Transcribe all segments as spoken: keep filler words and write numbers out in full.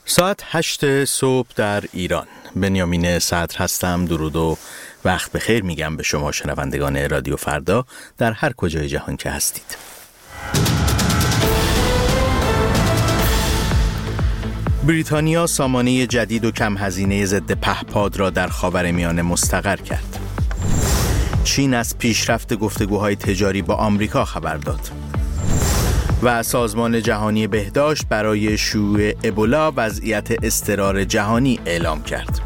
ساعت هشت صبح در ایران. بنیامین صدر هستم. درود و وقت بخیر میگم به شما شنوندگان رادیو فردا در هر کجای جهان که هستید. بریتانیا سامانه جدید و کم هزینه ضد پهپاد را در خاورمیانه مستقر کرد. چین از پیشرفت گفتگوهای تجاری با آمریکا خبر داد. و سازمان جهانی بهداشت برای شیوع ابولا وضعیت اضطرار جهانی اعلام کرد.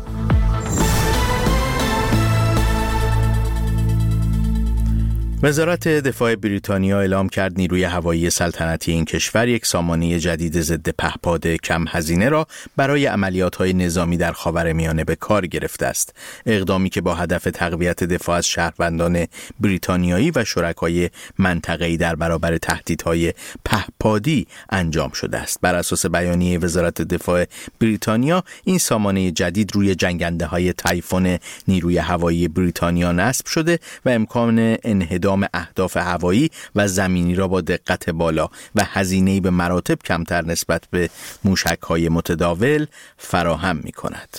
وزارت دفاع بریتانیا اعلام کرد نیروی هوایی سلطنتی این کشور یک سامانه جدید ضد پهپاد کم هزینه را برای عملیات‌های نظامی در خاورمیانه به کار گرفته است. اقدامی که با هدف تقویت دفاع از شهروندان بریتانیایی و شرکای منطقه‌ای در برابر تهدیدهای پهپادی انجام شده است. بر اساس بیانیه وزارت دفاع بریتانیا، این سامانه جدید روی جنگنده‌های تایفون نیروی هوایی بریتانیا نصب شده و امکان انهدام اهداف هوایی و زمینی را با دقت بالا و هزینه‌ای به مراتب کمتر نسبت به موشک‌های متداول فراهم می‌کند.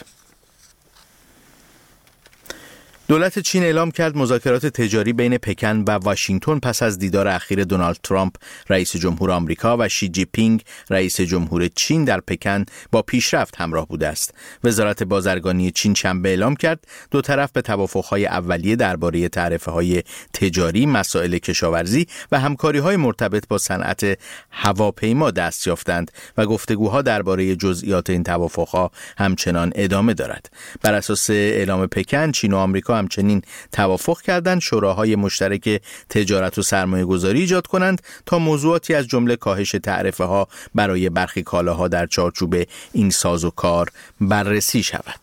دولت چین اعلام کرد مذاکرات تجاری بین پکن و واشنگتن پس از دیدار اخیر دونالد ترامپ رئیس جمهور آمریکا و شی جی پینگ رئیس جمهور چین در پکن با پیشرفت همراه بوده است. وزارت بازرگانی چین شنبه اعلام کرد دو طرف به توافق‌های اولیه درباره تعرفه‌های تجاری، مسائل کشاورزی و همکاری‌های مرتبط با صنعت هواپیما دست یافتند و گفتگوها درباره جزئیات این توافق‌ها همچنان ادامه دارد. بر اساس اعلام پکن، چین و آمریکا همچنین توافق کردند شوراهای مشترک تجارت و سرمایه گذاری ایجاد کنند تا موضوعاتی از جمله کاهش تعرفه ها برای برخی کالاها در چارچوب این سازوکار بررسی شود.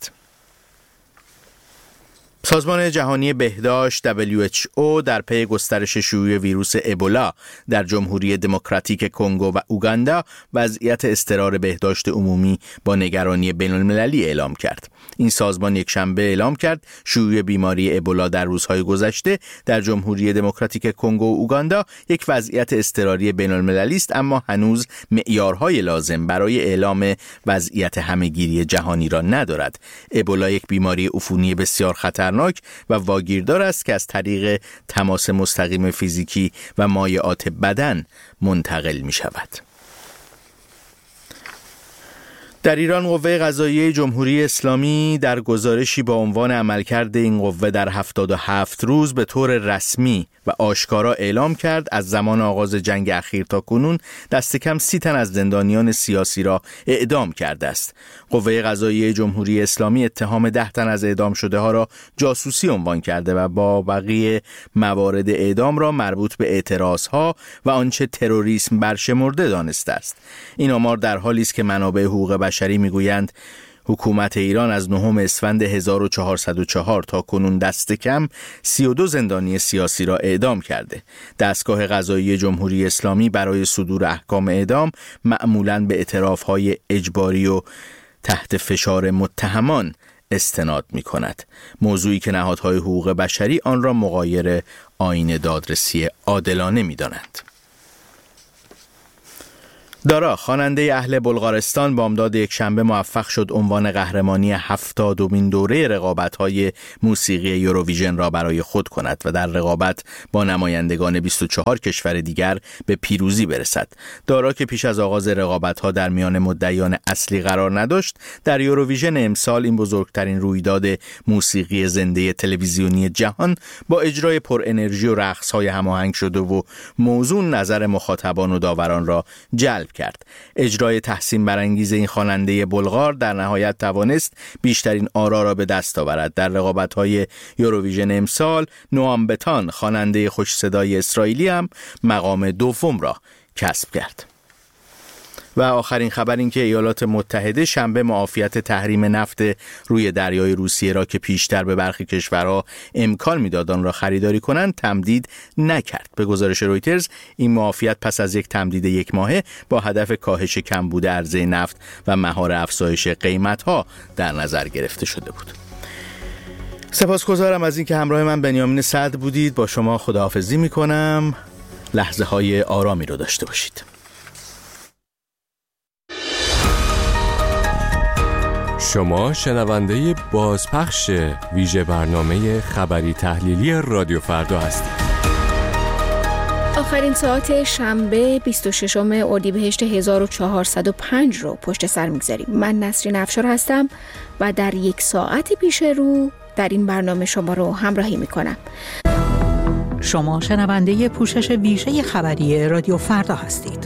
سازمان جهانی بهداشت دبلیو اچ او در پی گسترش شیوع ویروس ابولا در جمهوری دموکراتیک کنگو و اوگاندا وضعیت اضطرار بهداشت عمومی با نگرانی بین‌المللی اعلام کرد. این سازمان یکشنبه اعلام کرد شیوع بیماری ابولا در روزهای گذشته در جمهوری دموکراتیک کنگو و اوگاندا یک وضعیت اضطراری بین‌المللی است، اما هنوز معیارهای لازم برای اعلام وضعیت همه‌گیری جهانی را ندارد. ابولا یک بیماری عفونی بسیار خطرناک و واگیردار است که از طریق تماس مستقیم فیزیکی و مایعات بدن منتقل می شود. در ایران، قوه قضاییه جمهوری اسلامی در گزارشی با عنوان عملکرد این قوه در هفتاد و هفت روز به طور رسمی و آشکارا اعلام کرد از زمان آغاز جنگ اخیر تا کنون دست کم سی تن از زندانیان سیاسی را اعدام کرده است. قوه قضاییه جمهوری اسلامی اتهام ده تن از اعدام شده ها را جاسوسی عنوان کرده و با بقیه موارد اعدام را مربوط به اعتراض ها و آنچه تروریسم برشمرده دانسته است. این آمار در حالی است که منابع حقوق بشری میگویند حکومت ایران از نهم اسفند هزار و چهارصد و چهار تا کنون دست کم سی و دو زندانی سیاسی را اعدام کرده. دستگاه قضایی جمهوری اسلامی برای صدور احکام اعدام معمولاً به اعتراف‌های اجباری و تحت فشار متهمان استناد می‌کند، موضوعی که نهادهای حقوق بشری آن را مغایر آیین دادرسی عادلانه می‌دانند. دارا، خواننده اهل بلغارستان، بامداد یکشنبه موفق شد عنوان قهرمانی هفتادمین دوره رقابت‌های موسیقی یوروویژن را برای خود کند و در رقابت با نمایندگان بیست و چهار کشور دیگر به پیروزی برسد. دارا که پیش از آغاز رقابت‌ها در میان مدعیان اصلی قرار نداشت، در یوروویژن امسال، این بزرگترین رویداد موسیقی زنده تلویزیونی جهان، با اجرای پر انرژی و رقص‌های هماهنگ شده و موزون نظر مخاطبان و داوران را جلب کرد. اجرای تحسین برانگیز این خواننده بلغار در نهایت توانست بیشترین آرا را به دست آورد. در رقابت‌های یوروویژن امسال، نوام بتان، خواننده خوش صدای اسرائیلی، هم مقام دوم را کسب کرد. و آخرین خبر این که ایالات متحده شنبه معافیت تحریم نفت روی دریای روسیه را که پیشتر به برخی کشورها امکان میداد آن را خریداری کنند تمدید نکرد. به گزارش رویترز، این معافیت پس از یک تمدید یک ماهه با هدف کاهش کمبود عرضه نفت و مهار افزایش قیمت‌ها در نظر گرفته شده بود. سپاسگزارم از اینکه همراه من بنیامین صدر بودید. با شما خداحافظی می‌کنم. لحظه های آرامی رو داشته باشید. شما شنونده بازپخش ویژه برنامه خبری تحلیلی رادیو فردا هستید. آخرین ساعت شنبه بیست و ششم اردیبهشت هزار و چهارصد و پنج رو پشت سر میگذاریم. من نسرین افشار هستم و در یک ساعت پیش رو در این برنامه شما رو همراهی میکنم. شما شنونده پوشش ویژه خبری رادیو فردا هستید.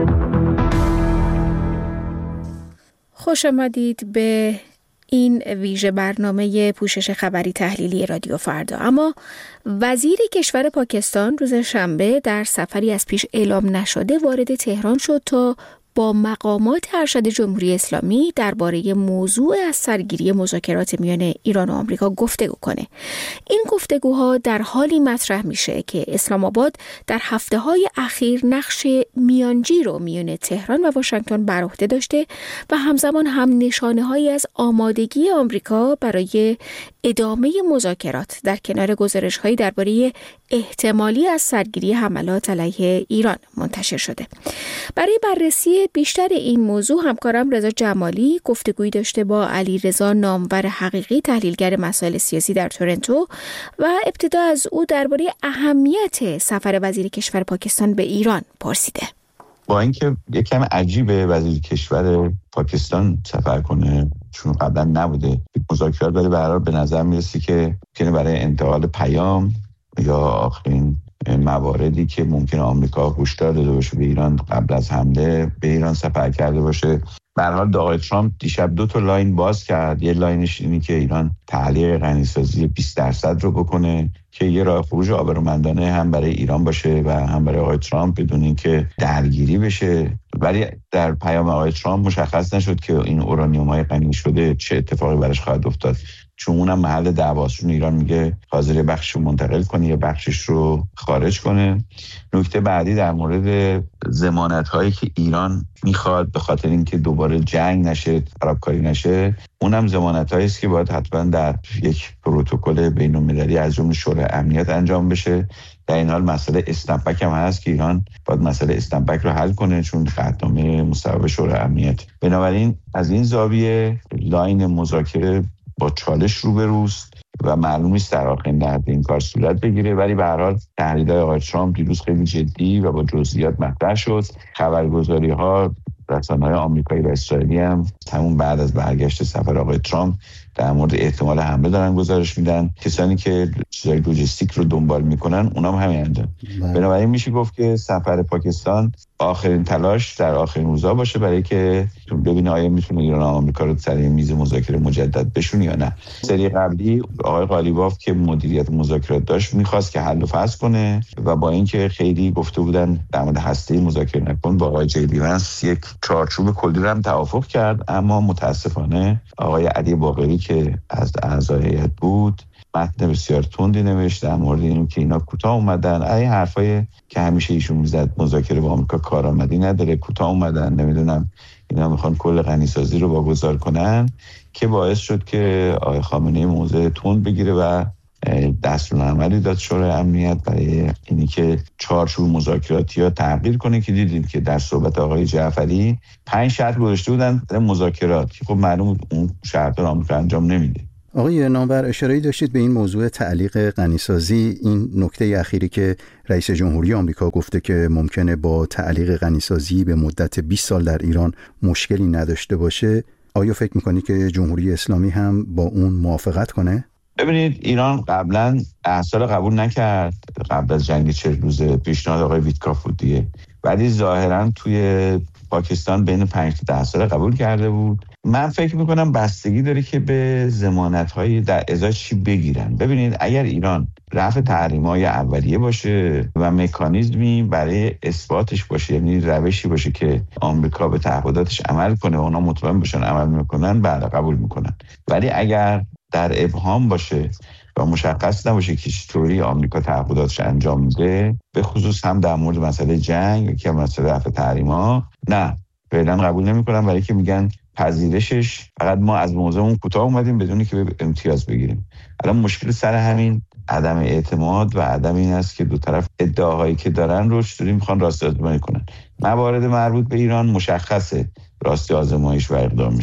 خوش آمدید به این ویژه برنامه پوشش خبری تحلیلی رادیو فردا. اما وزیر کشور پاکستان روز شنبه در سفری از پیش اعلام نشده وارد تهران شد تا با مقامات ارشد جمهوری اسلامی درباره موضوع از سرگیری مذاکرات میان ایران و آمریکا گفتگو کنه. این گفتگوها در حالی مطرح میشه که اسلام آباد در هفته‌های اخیر نقش میانجی رو میان تهران و واشنگتن بر عهده داشته و همزمان هم نشانه‌هایی از آمادگی آمریکا برای ادامه مذاکرات در کنار گزارش‌هایی درباره احتمالی از سرگیری حملات علیه ایران منتشر شده. برای بررسی بیشتر این موضوع همکارم رضا جمالی گفتگویی داشته با علیرضا نامور حقیقی، تحلیلگر مسائل سیاسی در تورنتو، و ابتدا از او درباره اهمیت سفر وزیر کشور پاکستان به ایران پرسیده. با اینکه یک کم عجیبه وزیر کشور پاکستان سفر کنه چون قبلا نبوده مذاکرات، ولی به هر حال به نظر میرسه که ممکنه برای انتقال پیام یا آخرین مواردی که ممکنه آمریکا هشدار داده باشه به ایران قبل از حمله به ایران سفر کرده باشه. به هر حال آقای ترامپ دیشب دو تا لاین باز کرد. یه لاینش اینه که ایران تعلیق غنیسازی بیست درصد رو بکنه که یه راه خروج آبرومندانه هم برای ایران باشه و هم برای آقای ترامپ بدون اینکه درگیری بشه. ولی در پیام آقای ترامپ مشخص نشد که این اورانیوم‌های غنی شده چه اتفاقی براش خواهد افتاد، چون اونم محل دعواشون ایران میگه حاضر بخشش رو منتقل کنه یا بخشش رو خارج کنه. نکته بعدی در مورد ضمانت‌هایی که ایران میخواد به خاطر اینکه دوباره جنگ نشه، خرابکاری نشه، اونم ضمانت‌هایی است که باید حتما در یک پروتکل بین‌المللی از جمله شورای امنیت انجام بشه. در این حال مسئله اسنپک هم هست که ایران باید مسئله اسنپک رو حل کنه چون قطعنامه مصوبه شورای امنیت. بنابراین از این زاویه لاین مذاکره با چالش روبروست و معلوم نیست در آخرین لحظه این کار صورت بگیره. ولی به هر حال تهدیدهای آقای ترامپ دیروز خیلی جدی و با جزئیات مطرح شد. خبرگزاری‌ها، رسانه‌های آمریکایی و اسرائیلی هم همون بعد از برگشت سفر آقای ترامپ در مورد احتمال حمله دارن گزارش میدن. کسانی که چیزای لوجستیک رو دنبال میکنن اونام همینند. بنابراین میشه گفت که سفر پاکستان آخرین تلاش در آخرین روزا باشه برای که ببینه آیا میتونه ایران و آمریکا رو سر میز مذاکره مجدد بشون یا نه. سری قبلی آقای قالیباف که مدیریت مذاکرات داشت میخواست که حل و فصل کنه و با اینکه خیلی گفته بودن در مورد هسته مذاکره نکن، با آقای جی دی ونس یک چارچوب کلی رو هم توافق کرد، اما متاسفانه آقای علی باقری که از اعضای هیئت بود متن بسیار تندی نوشت در مورد اینو که اینا کوتاه اومدن. این حرفای که همیشه ایشون میزد مذاکره با آمریکا کارآمدی نداره، کوتاه اومدن، نمیدونم اینا میخوان کل غنیسازی رو واگذار کنن، که باعث شد که آقای خامنه‌ای موضع تند بگیره و دستورالعملی داد شورای امنیت برای اینی که چارچوب مذاکراتی ها تغییر کنه، که دیدید که در صحبت آقای جعفری پنج شرط گذاشته بودن در مذاکرات که خب معلوم اون شرط رو آمریکا انجام نمیده. آقای نامور اشاره داشتید به این موضوع تعلیق غنیسازی، این نکته اخیری که رئیس جمهوری آمریکا گفته که ممکنه با تعلیق غنیسازی به مدت بیست سال در ایران مشکلی نداشته باشه. آیا فکر میکنی که جمهوری اسلامی هم با اون موافقت کنه؟ ببینید ایران قبلا احسال قبول نکرد، قبل از جنگ چهل روزه پیشنهاد آقای ویتکاف بود دیگه، ولی ظاهرا توی پاکستان بین پنج تا ده سال قبول کرده بود. من فکر میکنم بستگی داره که به ضمانت‌های در ازای چی بگیرن. ببینید اگر ایران رفع تحریم‌های اولیه باشه و مکانیزمی برای اثباتش باشه، یعنی روشی باشه که آمریکا به تعهداتش عمل کنه و اونا مطمئن باشن عمل میکنن، بعد قبول میکنن. ولی اگر در ابهام باشه و مشخص نباشه که چطوری آمریکا تعهداتش انجام میده، به خصوص هم در مورد مسئله جنگ که مسئله رفع تحریم‌ها، نه فعلا قبول نمی‌کنن، برای که میگن پذیرشش فقط ما از موضوع اون کوتاه اومدیم بدون که امتیاز بگیریم. الان مشکل سر همین عدم اعتماد و عدم این است که دو طرف ادعاهایی که دارن رو چطوری میخوان راستی آزمایی کنن. موارد مربوط به ایران مشخصه راستی آزمایش و اقدام میشه،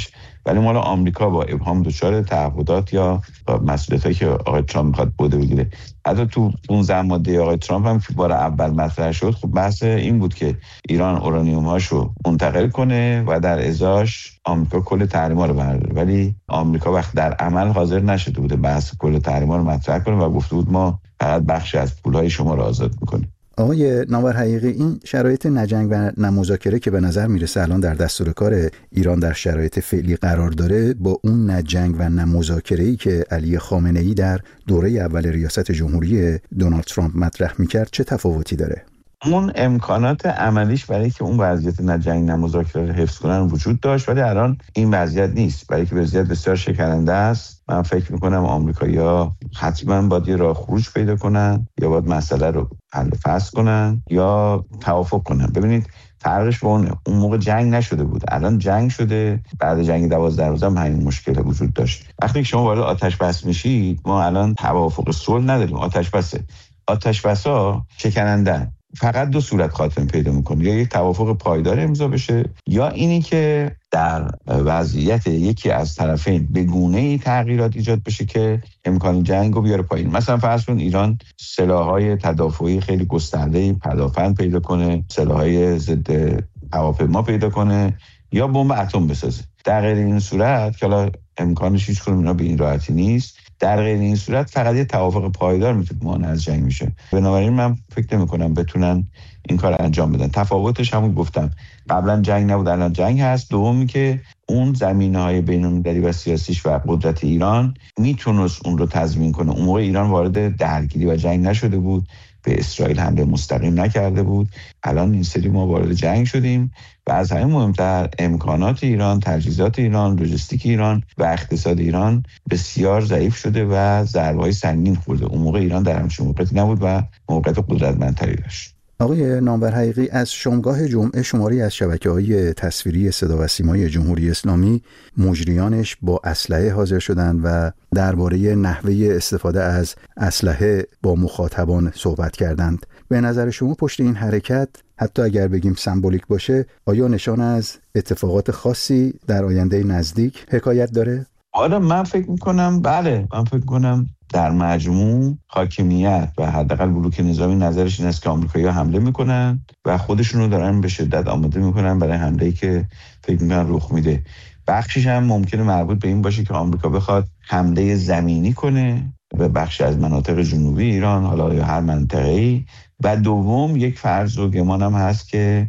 ولی مال آمریکا با ابهام دچار تعهدات یا مسئولیتایی که آقای ترامپ میخواد بوده بگیره. حتی تو پانزده ماده آقای ترامپ هم که بار اول مطرح شد، خب بحث این بود که ایران اورانیوم هاشو منتقل کنه و در ازاش آمریکا کل تحریما رو برداره، ولی آمریکا وقت در عمل حاضر نشده بوده بحث کل تحریما رو مطرح کنه و گفته بود ما فقط بخشی از پولهای شما رو آزاد میکنیم. آقای نامور حقیقی، این شرایط نجنگ و نمذاکره که به نظر میرسه الان در دستور کار ایران در شرایط فعلی قرار داره، با اون نجنگ و نمذاکره‌ای که علی خامنه‌ای در دوره اول ریاست جمهوری دونالد ترامپ مطرح میکرد چه تفاوتی داره؟ اون امکانات عملیش برای که اون وضعیت نجنگ نمذاکره رو حفظ کنن وجود داشت، ولی الان این وضعیت نیست، برای که وضعیت بسیار شکننده است. من فکر میکنم آمریکایی‌ها حتما باید یه راه خروج پیدا کنن، یا باید مسئله رو حل و فصل کنن یا توافق کنن. ببینید فرقش با اونه، اون موقع جنگ نشده بود، الان جنگ شده. بعد جنگ دوازده روز هم همین مشکل وجود داشت. وقتی که شما وارد آتش بس میشید، ما الان توافق صلح نداریم، آتش بسه. آتش بسا شکننده فقط دو صورت خاتمه پیدا میکنه، یا یک توافق پایدار امضا بشه، یا اینی که در وضعیت یکی از طرفین به گونه‌ای تغییرات ایجاد بشه که امکان جنگ رو بیاره پایین. مثلا فرض کن ایران سلاح‌های تدافعی خیلی گسترده‌ای پدافند پیدا کنه، سلاح‌های ضد هواپیما پیدا کنه، یا بمب اتم بسازه. در غیر این صورت که حالا امکانش هیچ کدوم اینا به این راحتی نیست، در غیر این صورت فقط یه توافق پایدار میتونه مانع از جنگ میشه. بنابراین من فکر نمی‌کنم بتونن این کار انجام بدن. تفاوتش همون گفتم، قبلا جنگ نبود، الان جنگ هست. دومی که اون زمینه‌های بین‌المللی و سیاسیش و قدرت ایران میتونست اون رو تضمین کنه. اون موقع ایران وارد درگیری و جنگ نشده بود، به اسرائیل حمله مستقیم نکرده بود. الان این سری ما وارد جنگ شدیم و از همه مهمتر امکانات ایران، تجهیزات ایران، لوجستیک ایران و اقتصاد ایران بسیار ضعیف شده و ضربه‌های سنگین خورده. اون موقع ایران در همچین موقعیتی نبود و موقعیت قدرتمندتری داشت. آقای نامور حقیقی، از شامگاه جمعه شماری از شبکه‌های تصویری صدا و سیمای جمهوری اسلامی مجریانش با اسلحه حاضر شدند و درباره نحوه استفاده از اسلحه با مخاطبان صحبت کردند. به نظر شما پشت این حرکت، حتی اگر بگیم سمبولیک باشه، آیا نشان از اتفاقات خاصی در آینده نزدیک حکایت داره؟ آره من فکر میکنم بله، من فکر کنم در مجموع حاکمیت و حداقل بلوک نظامی نظرش این است که آمریکایی‌ها حمله میکنن و خودشون رو دارن به شدت آماده میکنن برای حمله‌ای که فکر میکنن رخ میده. بخشش هم ممکنه مربوط به این باشه که آمریکا بخواد حمله زمینی کنه به بخش از مناطق جنوبی ایران، حالا یا هر منطقه‌ای. و دوم یک فرض و گمان هم هست که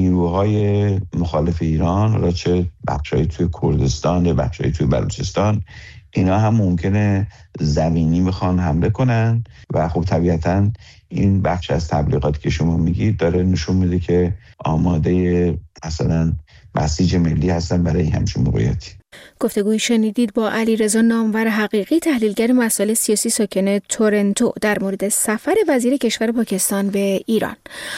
نیروهای مخالف ایران، حالا چه بخشای توی کردستان یا بخشای توی بلوچستان، اینا هم ممکنه زمینی بخوان حمله کنن و خب طبیعتاً این بخش از تبلیغاتی که شما میگید داره نشون میده که آماده مثلا بسیج ملی هستن برای همچین موقعیتی. گفتگوی شنیدید با علیرضا نامور حقیقی، تحلیلگر مسائل سیاسی ساکن تورنتو، در مورد سفر وزیر کشور پاکستان به ایران.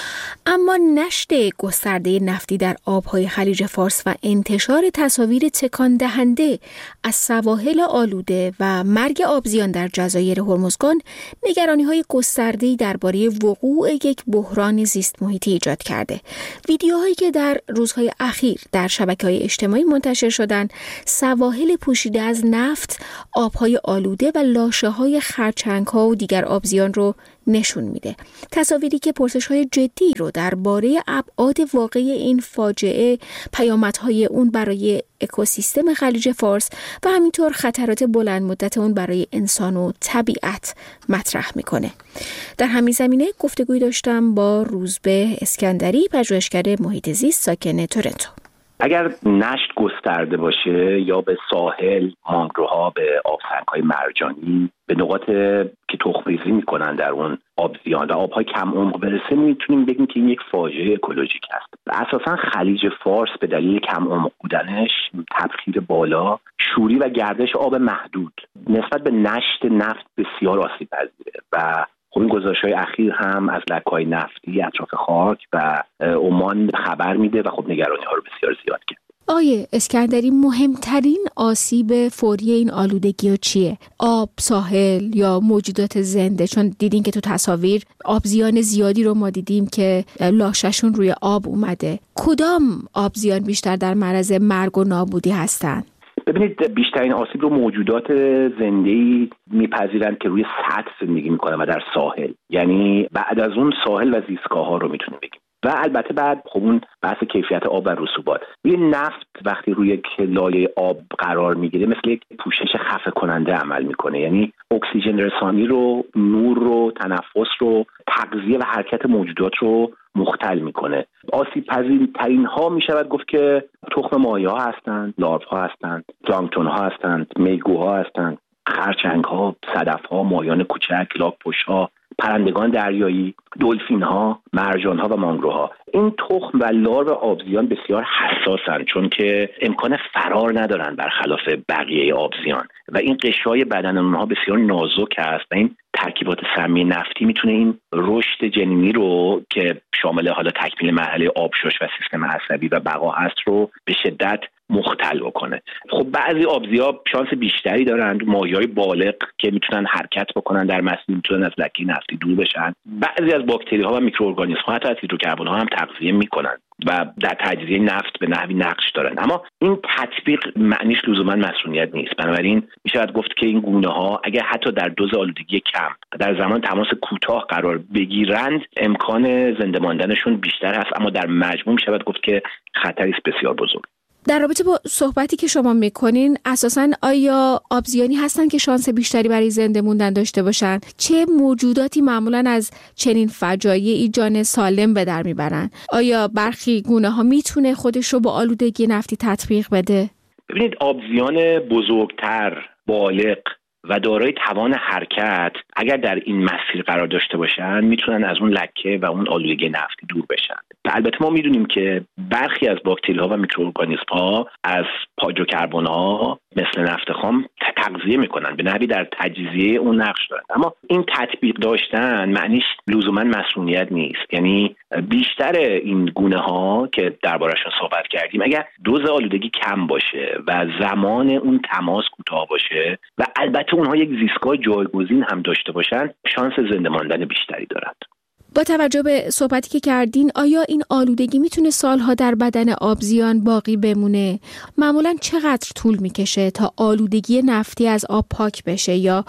اما نشت گسترده نفتی در آبهای خلیج فارس و انتشار تصاویر تکان دهنده از سواحل آلوده و مرگ آبزیان در جزایر هرمزگان نگرانی‌های گسترده‌ای درباره وقوع یک بحران زیست محیطی ایجاد کرده. ویدیوهایی که در روزهای اخیر در شبکه‌های اجتماعی منتشر شدند، سواحل پوشیده از نفت، آبهای آلوده و لاشه‌های خرچنگ‌ها و دیگر آبزیان رو نشون میده. تصاویری که پرسش‌های جدی رو درباره ابعاد واقعی این فاجعه، پیامدهای اون برای اکوسیستم خلیج فارس و همینطور خطرات بلند مدت اون برای انسان و طبیعت مطرح میکنه. در همین زمینه گفتگوی داشتم با روزبه اسکندری، پژوهشگر محیط زیست ساکن تورنتو. اگر نشت گسترده باشه یا به ساحل، مانگروها، به آبسنگ‌های مرجانی، به نقاط که تخم‌ریزی میکنن در اون آبزیان و آب‌های کم عمق برسه، میتونیم بگیم که این یک فاجعه اکولوژیک است. اساساً خلیج فارس به دلیل کم عمق بودنش، تبخیر بالا، شوری و گردش آب محدود نسبت به نشت نفت بسیار آسیب پذیره و خب این گزارش‌های اخیر هم از لکه‌های نفتی اطراف خاک و عمان خبر میده و خب نگرانی‌ها رو بسیار زیاد کرد. آیه اسکندری، مهمترین آسیب فوری این آلودگی‌ها چیه؟ آب، ساحل یا موجودات زنده؟ چون دیدین که تو تصاویر آبزیان زیادی رو ما دیدیم که لاشه‌شون روی آب اومده. کدام آبزیان بیشتر در معرض مرگ و نابودی هستن؟ ببینید بیشترین آسیب رو موجودات زنده‌ای میپذیرند که روی سطح زندگی میکنن و در ساحل، یعنی بعد از اون ساحل و زیستگاه‌ها رو میتونیم بگیم. و البته بعد خب اون بحث کیفیت آب و رسوبات. روی نفت وقتی روی یک لایه آب قرار میگیره مثل یک پوشش خفه کننده عمل میکنه، یعنی اکسیژن رسانی رو، نور رو، تنفس رو، تغذیه و حرکت موجودات رو مختل میکنه. آسیب پذیرترین ها میشود گفت که تخم ماهی ها هستند، لارو ها هستند، پلانکتون ها هستند، میگوها هستند، خرچنگ ها، صدف ها، ماهیان کوچک، لاک‌پشت ها، پرندگان دریایی، دلفین ها، مرجان ها و مانگروها. این تخم و لارو آبزیان بسیار حساسن چون که امکان فرار ندارن برخلاف بقیه آبزیان و این قشای بدن اونها بسیار نازک است و این ترکیبات سمی نفتی میتونه این رشد جنینی رو که شامل حالا تکمیل مرحله آبشش و سیستم عصبی و بقا هست رو به شدت مختل بکنه. خب بعضی آبزی‌ها شانس بیشتری دارند، ماهی‌های بالغ که میتونن حرکت بکنن در مسیر، میتونن از لکه نفتی دور بشن. بعضی از باکتری‌ها و میکروارگانیسم‌ها حتی از هیدروکربن‌ها هم تغذیه میکنن و در تجزیه نفت به نحوی نقش دارن، اما این تطبیق معنیش لزوما مسئولیت نیست. بنابراین میشود گفت که این گونه‌ها اگر حتی در دوز آلودگی کم در زمان تماس کوتاه قرار بگیرند امکان زنده ماندنشون بیشتر هست، اما در مجموع میشود گفت که خطری است بسیار بزرگ. در رابطه با صحبتی که شما میکنین، اساساً آیا آبزیانی هستن که شانس بیشتری برای زنده موندن داشته باشن؟ چه موجوداتی معمولاً از چنین فجایعی جان سالم به در میبرن؟ آیا برخی گونه ها میتونه خودش رو با آلودگی نفتی تطبیق بده؟ ببینید آبزیان بزرگتر، بالغ و دارای توان حرکت اگر در این مسیر قرار داشته باشن میتونن از اون لکه و اون آلودگی نفتی دور بشن. و البته ما میدونیم که برخی از باکتری‌ها و میکروارگانیسم‌ها از پایدروکربن‌ها مثل نفت خام تغذیه میکنن، به نحوی در تجزیه اون نقش دارن. اما این تطبیق داشتن معنیش لزوما مسئولیت نیست، یعنی بیشتر این گونه ها که درباره‌شون صحبت کردیم اگر دوز آلودگی کم باشه و زمان اون تماس کوتاه باشه و البته اونها یک زیستگاه جایگزین هم داشته باشن شانس زنده ماندن بیشتری دارند. با توجه به صحبتی که کردین، آیا این آلودگی میتونه سالها در بدن آبزیان باقی بمونه؟ معمولاً چقدر طول میکشه تا آلودگی نفتی از آب پاک بشه یا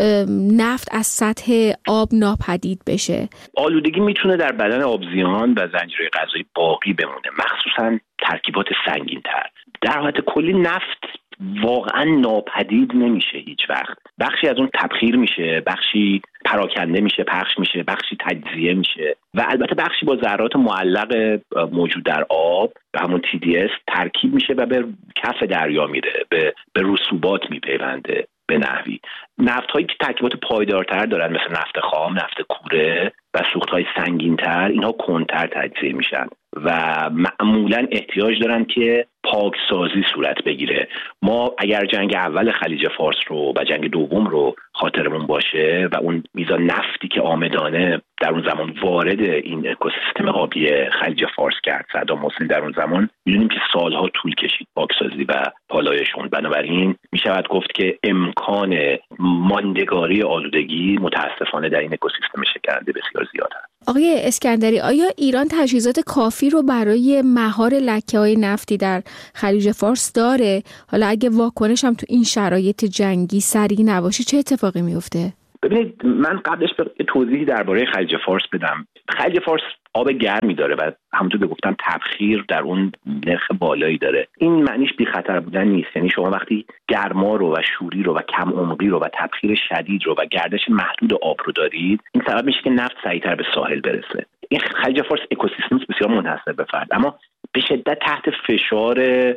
نفت از سطح آب ناپدید بشه؟ آلودگی میتونه در بدن آبزیان و زنجیره غذایی باقی بمونه، مخصوصاً ترکیبات سنگین‌تر. در حالت کلی نفت واقعا ناپدید نمیشه هیچ وقت. بخشی از اون تبخیر میشه، بخشی پراکنده میشه، پخش میشه، بخشی تجزیه میشه و البته بخشی با ذرات معلق موجود در آب به همون تی دی اس ترکیب میشه و به کف دریا میره، به به رسوبات میپیونده به نحوی. نفت هایی که ترکیبات پایدارتر دارن مثل نفت خام، نفت کوره و سوخت های سنگینتر، اینها کندتر تجزیه میشن و معمولا احتیاج دارن که پاکسازی صورت بگیره. ما اگر جنگ اول خلیج فارس رو و جنگ دوم رو خاطرمون باشه و اون میزان نفتی که آمدانه در اون زمان وارد این اکوسیستم آبی خلیج فارس کرد صدام حسین در اون زمان، میدونیم که سالها طول کشید پاکسازی و پالایشون. بنابراین میشود گفت که امکان ماندگاری آلودگی متاسفانه در این اکوسیستم شکننده بسیار زیاد است. آقای اسکندری، آیا ایران تجهیزات کافی رو برای مهار لکه‌های نفتی در خلیج فارس داره؟ حالا اگه واکنش هم تو این شرایط جنگی سریع نباشه چه اتفاقی میفته؟ ببینید من قبلش به توضیحی درباره خلیج فارس بدم. خلیج فارس آب گرمی داره و همونطور که گفتم تبخیر در اون نرخ بالایی داره. این معنیش بی خطر بودن نیست، یعنی شما وقتی گرما رو و شوری رو و کم عمقی رو و تبخیر شدید رو و گردش محدود آب رو دارید، این سبب میشه که نفت سریعتر به ساحل برسه. این خلیج فارس اکوسیستم بسیار منحصر به فرد، اما به شدت تحت فشار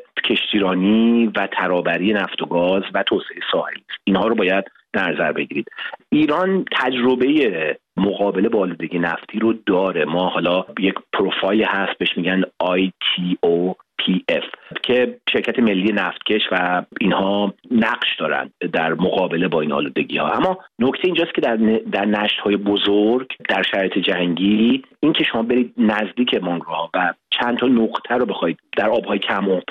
کشتیرانی و ترابری نفت و گاز و توسعه ساحلی. اینها رو باید در نظر بگیرید. ایران تجربه مقابله با آلودگی نفتی رو داره. ما حالا یک پروفایل هست بهش میگن آی تی او پی اف که شرکت ملی نفتکش و اینها نقش دارن در مقابله با این آلودگی ها. اما نکته اینجاست که در در نشت های بزرگ در شرایط جنگی این که شما برید نزدیک مانگروها و چند تا نقطه رو بخواید در آبهای کم و پاکسازی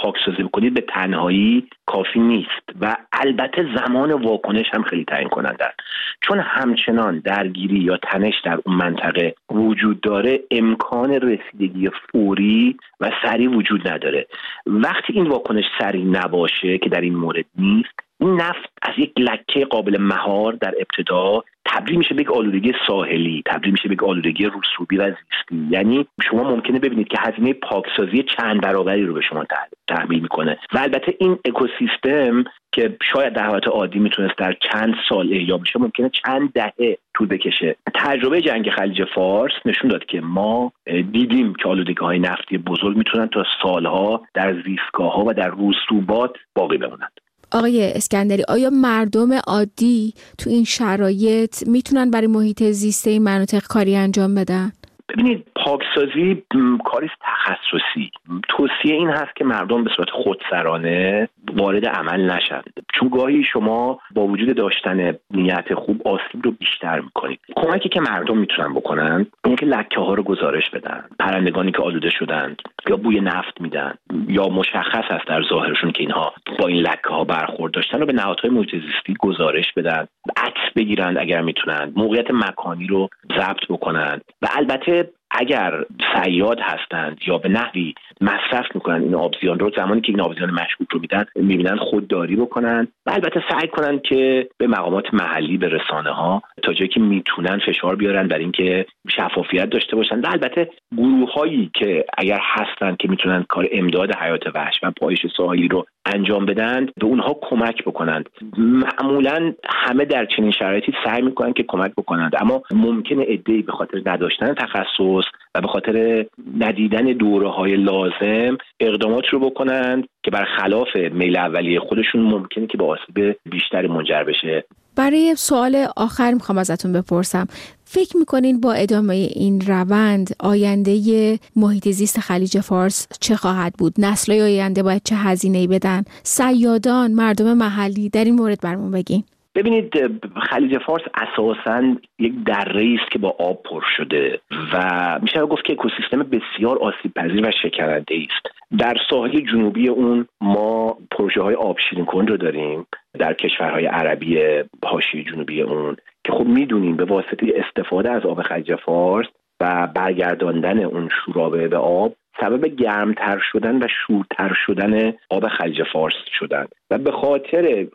استفاده بکنید به تنهایی کافی نیست و البته زمان واکنش هم خیلی تعیین کننده است، چون همچنان درگیری یا تنش در اون منطقه وجود داره، امکان رسیدگی فوری و سریع وجود نداره. وقتی این واکنش سریع نباشه که در این مورد نیست، این نفت از یک لکه قابل مهار در ابتدا تبدیل میشه به یک آلودگی ساحلی، تبدیل میشه به یک آلودگی رسوبی و زیستی. یعنی شما ممکنه ببینید که هزینه پاکسازی چند برابری رو به شما تحمیل میکنه و البته این اکوسیستم که شاید در حالت عادی میتونست در چند سال احیا بشه، ممکنه چند دهه طول بکشه. تجربه جنگ خلیج فارس نشون داد که ما دیدیم که آلودگی‌های نفتی بزرگ میتونن تا سالها در زیستگاه‌ها و در رسوبات باقی بمونند. آقای اسکندری، آیا مردم عادی تو این شرایط میتونن برای محیط زیست این مناطق کاری انجام بدن؟ ببینید، پاکسازی کاری تخصصی. توصیه این هست که مردم به صورت خودسرانه وارد عمل نشن، چون گاهی شما با وجود داشتن نیت خوب آسیب رو بیشتر میکنید. کمکی که مردم میتونن بکنن اینه که لکه ها رو گزارش بدن، پرندگانی که آلوده شدند یا بوی نفت میدن یا مشخص است در ظاهرشون که اینها با این لکه ها برخورد داشتن رو به نهادهای محیط زیستی گزارش بدن، عکس بگیرن اگر میتونن، موقعیت مکانی رو ضبط بکنن و البته اگر صیاد هستند یا به نحوی مصرف میکنن این آبزیان رو، زمانی که این آبزیان مشکوک رو میدن میبینن خودداری بکنن و البته سعی کنن که به مقامات محلی، به رسانه ها تا جایی که میتونن فشار بیارن بر اینکه شفافیت داشته باشن و البته گروه هایی که اگر هستن که میتونن کار امداد حیات وحش و پایش ساحلی رو انجام بدن به اونها کمک بکنند. معمولا همه در چنین شرایطی سعی میکنن که کمک بکنند، اما ممکنه عده‌ای به خاطر نداشتن تخصص و به خاطر ندیدن دوره‌های لازم اقدامات رو بکنند که برخلاف میل اولیه خودشون ممکنه که به آسیب بیشتری منجر بشه. برای سوال آخر میخوام ازتون بپرسم، فکر میکنین با ادامه این روند آینده محیط زیست خلیج فارس چه خواهد بود؟ نسل‌های آینده باید چه هزینه‌ای بدن؟ صیادان، مردم محلی، در این مورد برامون بگین. ببینید، خلیج فارس اساساً یک دره‌ای است که با آب پر شده و میشه گفت که اکوسیستم بسیار آسیب‌پذیر و شکننده است. در ساحل جنوبی اون ما پروژه‌های آبشیرین کن رو داریم در کشورهای عربی حاشیه جنوبی اون که خب میدونیم به واسطه استفاده از آب خلیج فارس و برگرداندن اون شورابه به آب سبب گرمتر شدن و شورتر شدن آب خلیج فارس شدن و به خاطر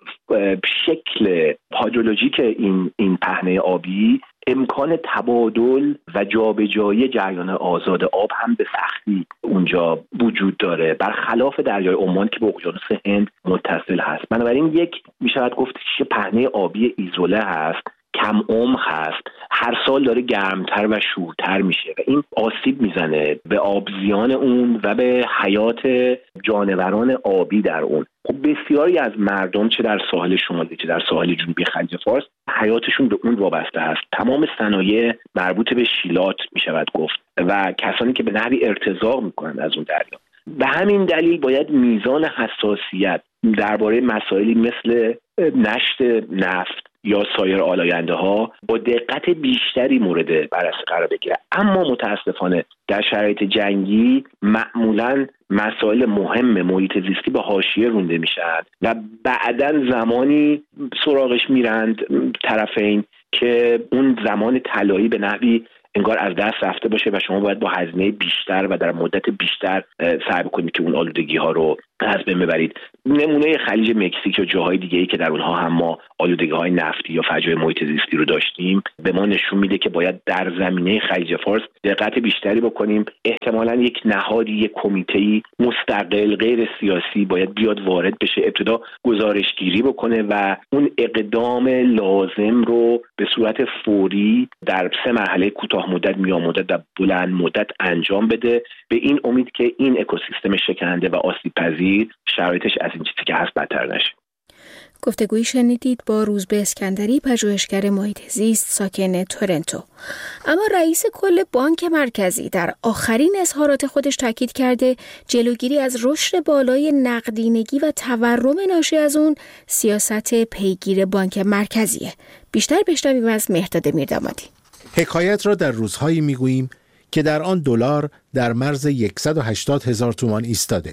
شکل هیدرولوژیک این این پهنه آبی امکان تبادل و جابجایی جریان آزاد آب هم به سختی اونجا وجود داره، برخلاف دریای عمان که به اقیانوس هند متصل هست. بنابراین یک میشود گفت که پهنه آبی ایزوله هست، کم عمق هست، هر سال داره گرمتر و شورتر میشه و این آسیب میزنه به آبزیان اون و به حیات جانوران آبی در اون. خب بسیاری از مردم چه در ساحل شمالی چه در ساحل جنوبی خلیج فارس حیاتشون به اون وابسته هست. تمام صنایع مربوط به شیلات میشود گفت و کسانی که به نحوی ارتزاق میکنند از اون دریا. به همین دلیل باید میزان حساسیت درباره مسائلی مثل نشت نفت یا سایر آلاینده ها با دقت بیشتری مورد بررسی قرار بگیره. اما متاسفانه در شرایط جنگی معمولاً مسائل مهم محیط زیستی به حاشیه رونده میشن و بعداً زمانی سراغش میرند طرفین که اون زمان طلایی به نحوی انگار از دست رفته باشه و شما باید با هزینه بیشتر و در مدت بیشتر سعی بکنید که اون آلودگی ها رو از بین ببرید. نمونه خلیج مکزیک و جاهای دیگه‌ای که در اونها هم ما آلودگی‌های نفتی یا فجایع محیط زیستی رو داشتیم به ما نشون میده که باید در زمینه خلیج فارس دقت بیشتری بکنیم. احتمالاً یک نهادی، یک کمیته‌ای مستقل غیر سیاسی باید بیاد وارد بشه، ابتدا گزارشگیری بکنه و اون اقدام لازم رو به صورت فوری در سه مرحله کوتاه مدت، میان مدت و بلند مدت انجام بده، به این امید که این اکوسیستم شکننده و آسیب پذیر شرایطش از این چیزی که هست بدتر نشه. گفتگویی شنیدید با روزبه اسکندری، پژوهشگر محیط زیست ساکن تورنتو. اما رئیس کل بانک مرکزی در آخرین اظهارات خودش تاکید کرده جلوگیری از رشد بالای نقدینگی و تورم ناشی از اون سیاست پیگیر بانک مرکزیه. بیشتر بشنویم از مهرداد میردامادی. حکایت را در روزهایی میگوییم که در آن دلار در مرز صد و هشتاد هزار تومان ایستاده.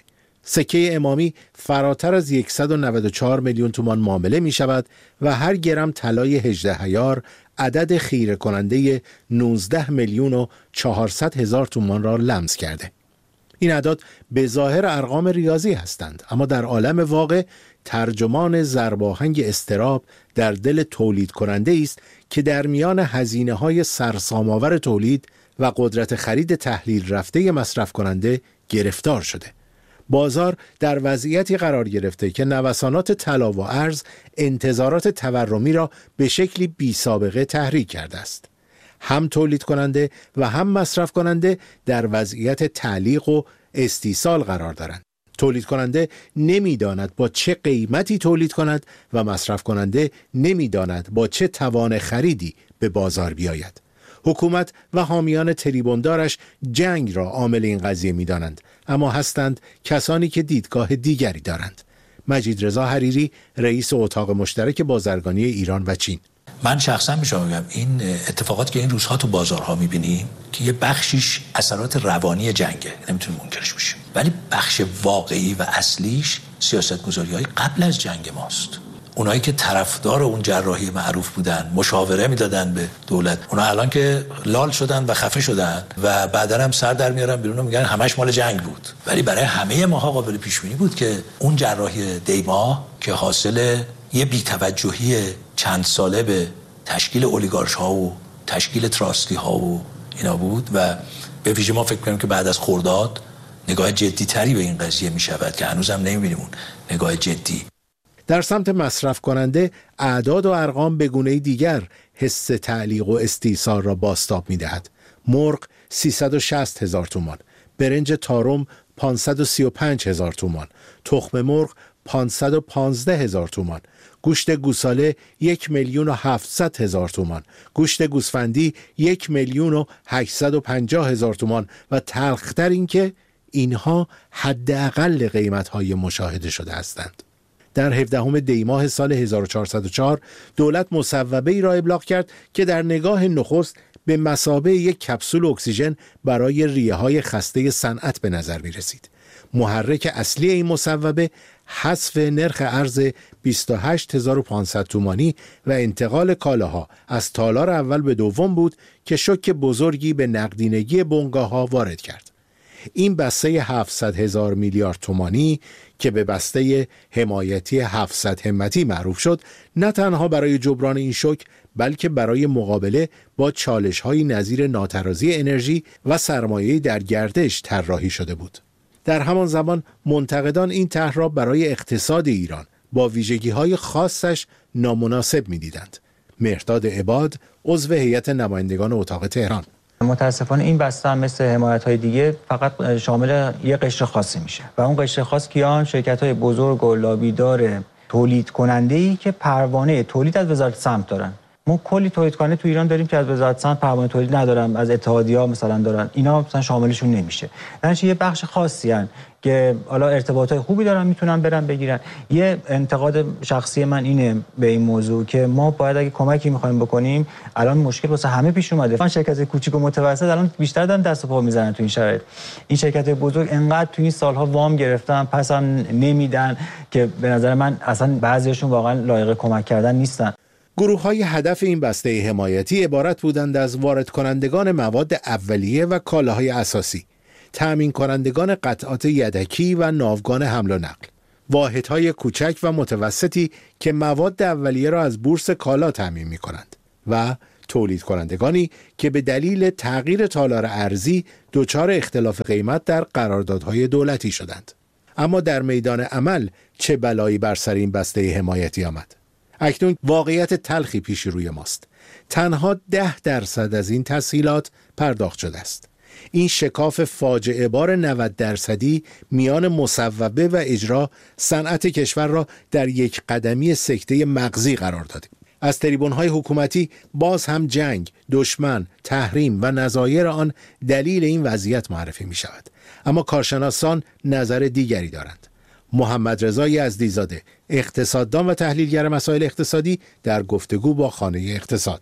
سکه امامی فراتر از صد و نود و چهار میلیون تومان معامله می شود و هر گرم طلای هجده عیار عدد خیره کننده نوزده میلیون و چهارصد هزار تومان را لمس کرده. این اعداد به ظاهر ارقام ریاضی هستند، اما در عالم واقع ترجمان ضرباهنگ اضطراب در دل تولید کننده است که در میان هزینه های سرسام‌آور تولید و قدرت خرید تحلیل رفته مصرف کننده گرفتار شده. بازار در وضعیتی قرار گرفته که نوسانات طلا و ارز انتظارات تورمی را به شکلی بی سابقه تحریک کرده است. هم تولید کننده و هم مصرف کننده در وضعیت تعلیق و استیصال قرار دارند. تولید کننده نمیداند با چه قیمتی تولید کند و مصرف کننده نمیداند با چه توان خریدی به بازار بیاید. حکومت و حامیان تریبوندارش جنگ را عامل این قضیه می‌دانند، اما هستند کسانی که دیدگاه دیگری دارند. مجید رضا حریری، رئیس اتاق مشترک بازرگانی ایران و چین: من شخصا میشم میگم این اتفاقات که این روزها تو بازارها میبینیم که یه بخشیش اثرات روانی جنگه، نمیتونیم منکرش بشیم، ولی بخش واقعی و اصلیش سیاستگذاری‌های قبل از جنگ ماست. اونایی که طرفدار اون جراحی معروف بودن، مشاوره میدادن به دولت، اونا الان که لال شدن و خفه شدن و بعداً هم سر در میارن بیرون و میگن همش مال جنگ بود. ولی برای همه ماها قابل پیش بینی بود که اون جراحی دیما که حاصل یه بی‌توجهی چند ساله به تشکیل اولیگارش‌ها و تشکیل تراستی‌ها و اینا بود و به ویژه ما فکر کنیم که بعد از خرداد نگاه جدی‌تری به این قضیه می‌شود که هنوزم نمی‌بینیم اون نگاه جدی. در سمت مصرف کننده اعداد و ارقام به گونه دیگر حس تعلیق و استیصال را بازتاب می‌دهد. مرغ سیصد و شصت هزار تومان، برنج تارم پانصد و سی و پنج هزار تومان، تخم مرغ پانصد و پانزده هزار تومان، گوشت گوساله یک میلیون و هفتصد هزار تومان، گوشت گوسفندی یک میلیون و هشتصد و پنجاه هزار تومان و تلختر این که اینها حداقل قیمت‌های مشاهده شده هستند. در هفدهم دی ماه سال هزار و چهارصد و چهار دولت مصوبه‌ای را ابلاغ کرد که در نگاه نخست به مثابه یک کپسول اکسیژن برای ریه‌های خسته صنعت به نظر می‌رسید. محرک اصلی این مصوبه حذف نرخ ارز بیست و هشت هزار و پانصد تومانی و انتقال کالاها از تالار اول به دوم بود که شوک بزرگی به نقدینگی بنگاه‌ها وارد کرد. این بسته هفتصد هزار میلیارد تومانی که به بسته حمایتی هفتصد همتی معروف شد، نه تنها برای جبران این شوک بلکه برای مقابله با چالش‌های نظیر ناترازی انرژی و سرمایه‌ای در گردش طراحی شده بود. در همان زمان منتقدان این طرح را برای اقتصاد ایران با ویژگی‌های خاصش نامناسب می‌دیدند. مهرداد عباد، عضو هیئت نمایندگان اتاق تهران: متاسفانه این بسته هم مثل حمایت‌های دیگه فقط شامل یک قشر خاصی میشه و اون قشر خاص کیان؟ شرکت‌های بزرگ و لابیدار تولید کننده‌ای که پروانه تولید از وزارت سمت دارن. ما کلی تولید کننده تو ایران داریم که از وزارت سمت پروانه تولید ندارن، از اتحادیه‌ها مثلا دارن، اینا مثلا شاملشون نمیشه. یعنی یه بخش خاصی ان که حالا ارتباطات خوبی دارن میتونن برن بگیرن. یه انتقاد شخصی من اینه به این موضوع که ما باید اگه کمکی می‌خوایم بکنیم، الان مشکل واسه همه پیش اومده. من شرکت کوچیک و متوسط الان بیشتر دارن دست و پا میزنن تو این شرایط. این شرکت بزرگ انقدر تو این سالها وام گرفتن پس هم نمیدن که به نظر من اصلا بعضیشون واقعا لایق کمک کردن نیستن. گروه‌های هدف این بسته حمایتی عبارت بودند از وارد کنندگان مواد اولیه و کالاهای اساسی، تأمین کنندگان قطعات یدکی و ناوگان حمل و نقل، واحدهای کوچک و متوسطی که مواد اولیه را از بورس کالا تأمین می‌کنند و تولید کنندگانی که به دلیل تغییر تالار ارزی دچار اختلاف قیمت در قراردادهای دولتی شدند. اما در میدان عمل چه بلایی بر سر این بسته حمایتی آمد؟ اکنون واقعیت تلخی پیش روی ماست. تنها ده درصد از این تسهیلات پرداخت شده است. این شکاف فاجعه بار نود درصدی میان مصوبه و اجرا صنعت کشور را در یک قدمی سکته مغزی قرار داده. از تریبون‌های حکومتی باز هم جنگ، دشمن، تحریم و نظایر آن دلیل این وضعیت معرفی می شود. اما کارشناسان نظر دیگری دارند. محمد رضا یزدی‌زاده، اقتصاددان و تحلیلگر مسائل اقتصادی، در گفتگو با خانه اقتصاد: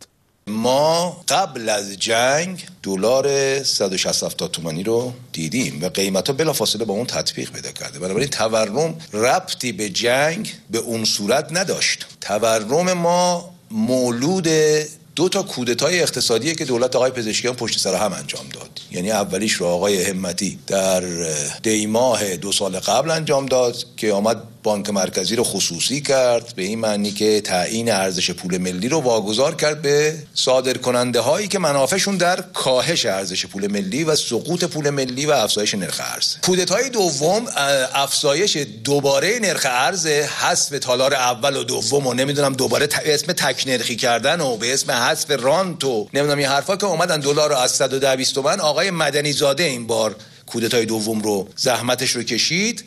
ما قبل از جنگ دلار صد و شصت هفتاد تومانی رو دیدیم و قیمتا بلافاصله با اون تطبیق پیدا کرده. بنابراین تورم ربطی به جنگ به اون صورت نداشت. تورم ما مولود دو تا کودتای اقتصادیه که دولت آقای پزشکیان پشت سر هم انجام داد. یعنی اولیش رو آقای همتی در دی ماه دو سال قبل انجام داد که آمد بانک مرکزی رو خصوصی کرد، به این معنی که تعیین ارزش پول ملی رو واگذار کرد به صادرکننده هایی که منافعشون در کاهش ارزش پول ملی و سقوط پول ملی و افزایش نرخ ارز. کودتای دوم افزایش دوباره نرخ ارز، حذف تالار اول و دوم و نمیدونم دوباره به اسم تک نرخی کردن و به اسم حذف رانت و نمیدونم این حرفا که اومدن دلار رو از صد و ده بیست تومن. آقای مدنی زاده این بار کودتای دوم رو زحمتش رو کشید.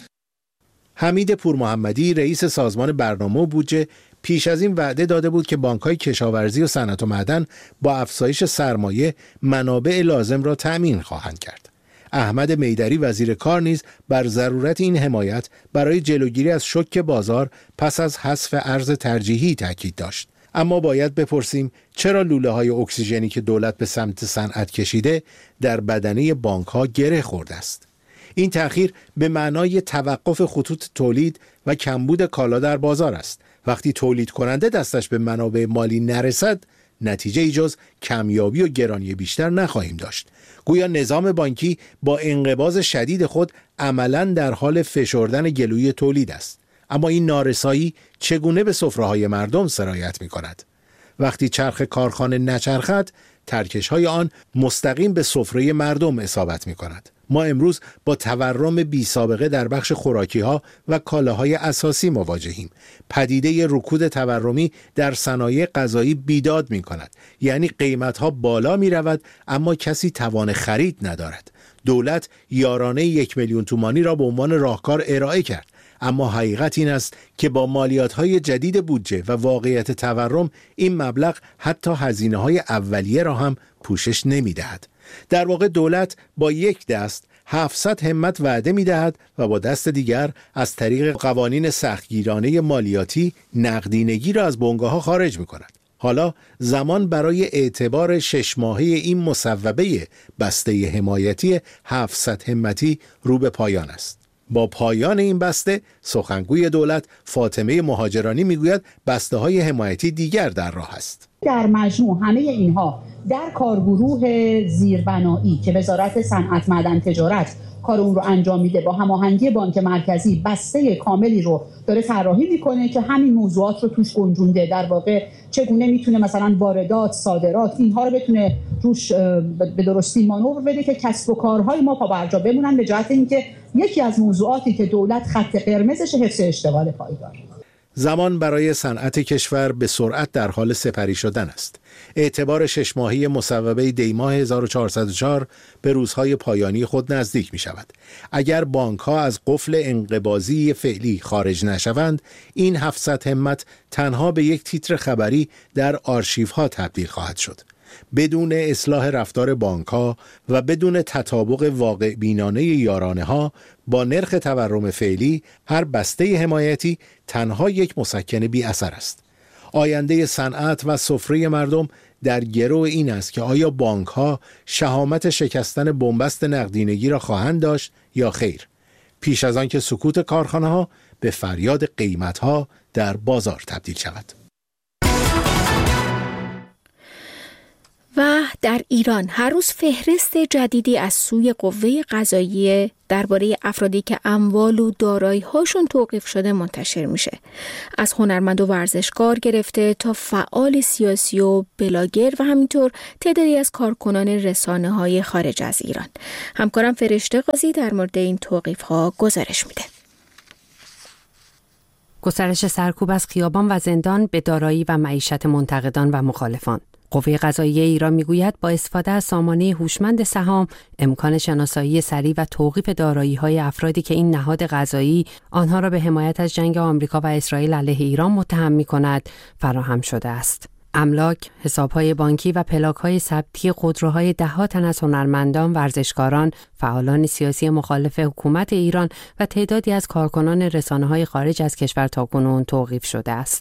حمید پور محمدی رئیس سازمان برنامه و بودجه پیش از این وعده داده بود که بانک‌های کشاورزی و صنعت و معدن با افزایش سرمایه منابع لازم را تأمین خواهند کرد. احمد میدری وزیر کار نیز بر ضرورت این حمایت برای جلوگیری از شوک بازار پس از حذف ارز ترجیحی تاکید داشت. اما باید بپرسیم چرا لوله‌های اکسیژنی که دولت به سمت صنعت کشیده در بدنه بانک‌ها گره خورده است؟ این تأخیر به معنای توقف خطوط تولید و کمبود کالا در بازار است. وقتی تولید کننده دستش به منابع مالی نرسد، نتیجه جز کمیابی و گرانی بیشتر نخواهیم داشت. گویا نظام بانکی با انقباض شدید خود عملاً در حال فشردن گلوی تولید است. اما این نارسایی چگونه به سفره‌های مردم سرایت می‌کند؟ وقتی چرخ کارخانه نچرخد، ترکش‌های آن مستقیم به سفره مردم اصابت می‌کند. ما امروز با تورم بی سابقه در بخش خوراکی‌ها و کالاهای اساسی مواجهیم. پدیده رکود تورمی در صنایع غذایی بیداد می‌کند. یعنی قیمت‌ها بالا می‌رود اما کسی توان خرید ندارد. دولت یارانه یک میلیون تومانی را به عنوان راهکار ارائه کرد. اما حقیقت این است که با مالیات‌های جدید بودجه و واقعیت تورم این مبلغ حتی هزینه‌های اولیه را هم پوشش نمی‌دهد. در واقع دولت با یک دست هفتصد همت وعده می‌دهد و با دست دیگر از طریق قوانین سختگیرانه مالیاتی نقدینگی را از بنگاه‌ها خارج می‌کند. حالا زمان برای اعتبار شش ماهه این مصوبه بسته حمایتی هفتصد همتی رو به پایان است. با پایان این بسته سخنگوی دولت فاطمه مهاجرانی میگوید بسته های حمایتی دیگر در راه است. در مجموع همه اینها در کارگروه زیربنایی که وزارت صنعت معدن تجارت کار اون رو انجام میده با هماهنگی بانک مرکزی بسته کاملی رو داره طراحی میکنه که همین موضوعات رو توش گنجونده. در واقع چگونه میتونه مثلا واردات، صادرات اینها رو بتونه روش به درستی مانور بده که کسب و کارهای ما پا برجا بمونن، به جهت اینکه یکی از موضوعاتی که دولت خط قرمزش حفظ اشتغال پایدار. زمان برای صنعت کشور به سرعت در حال سپری شدن است. اعتبار شش ماهی مصوبه دی ماه هزار و چهارصد و چهار به روزهای پایانی خود نزدیک می شود. اگر بانک ها از قفل انقباضی فعلی خارج نشوند، این هفتصد همت تنها به یک تیتر خبری در آرشیف ها تبدیل خواهد شد. بدون اصلاح رفتار بانک ها و بدون تطابق واقع بینانه یارانه ها با نرخ تورم فعلی، هر بسته حمایتی تنها یک مسکن بی اثر است. آینده صنعت و سفره مردم در گرو این است که آیا بانک ها شهامت شکستن بنبست نقدینگی را خواهند داشت یا خیر، پیش از آن که سکوت کارخانه ها به فریاد قیمت ها در بازار تبدیل شود. و در ایران هر روز فهرست جدیدی از سوی قوه قضاییه درباره افرادی که اموال و دارایی‌هاشون توقیف شده منتشر میشه. از هنرمند و ورزشکار گرفته تا فعال سیاسی و بلاگر و همینطور تعدادی از کارکنان رسانه‌های خارج از ایران. همکارم فرشته قاضی در مورد این توقیف‌ها گزارش میده. گسترش سرکوب از خیابان و زندان به دارایی و معیشت منتقدان و مخالفان. قوه قضاییه ایران میگوید با استفاده از سامانه هوشمند سهام، امکان شناسایی سریع و توقیف دارایی‌های افرادی که این نهاد قضایی آنها را به حمایت از جنگ آمریکا و اسرائیل علیه ایران متهم می‌کند فراهم شده است. املاک، حساب‌های بانکی و پلاک‌های ثبتی خودروهای ده‌ها تن از هنرمندان، ورزشکاران، فعالان سیاسی مخالف حکومت ایران و تعدادی از کارکنان رسانه‌های خارج از کشور تاکنون توقیف شده است.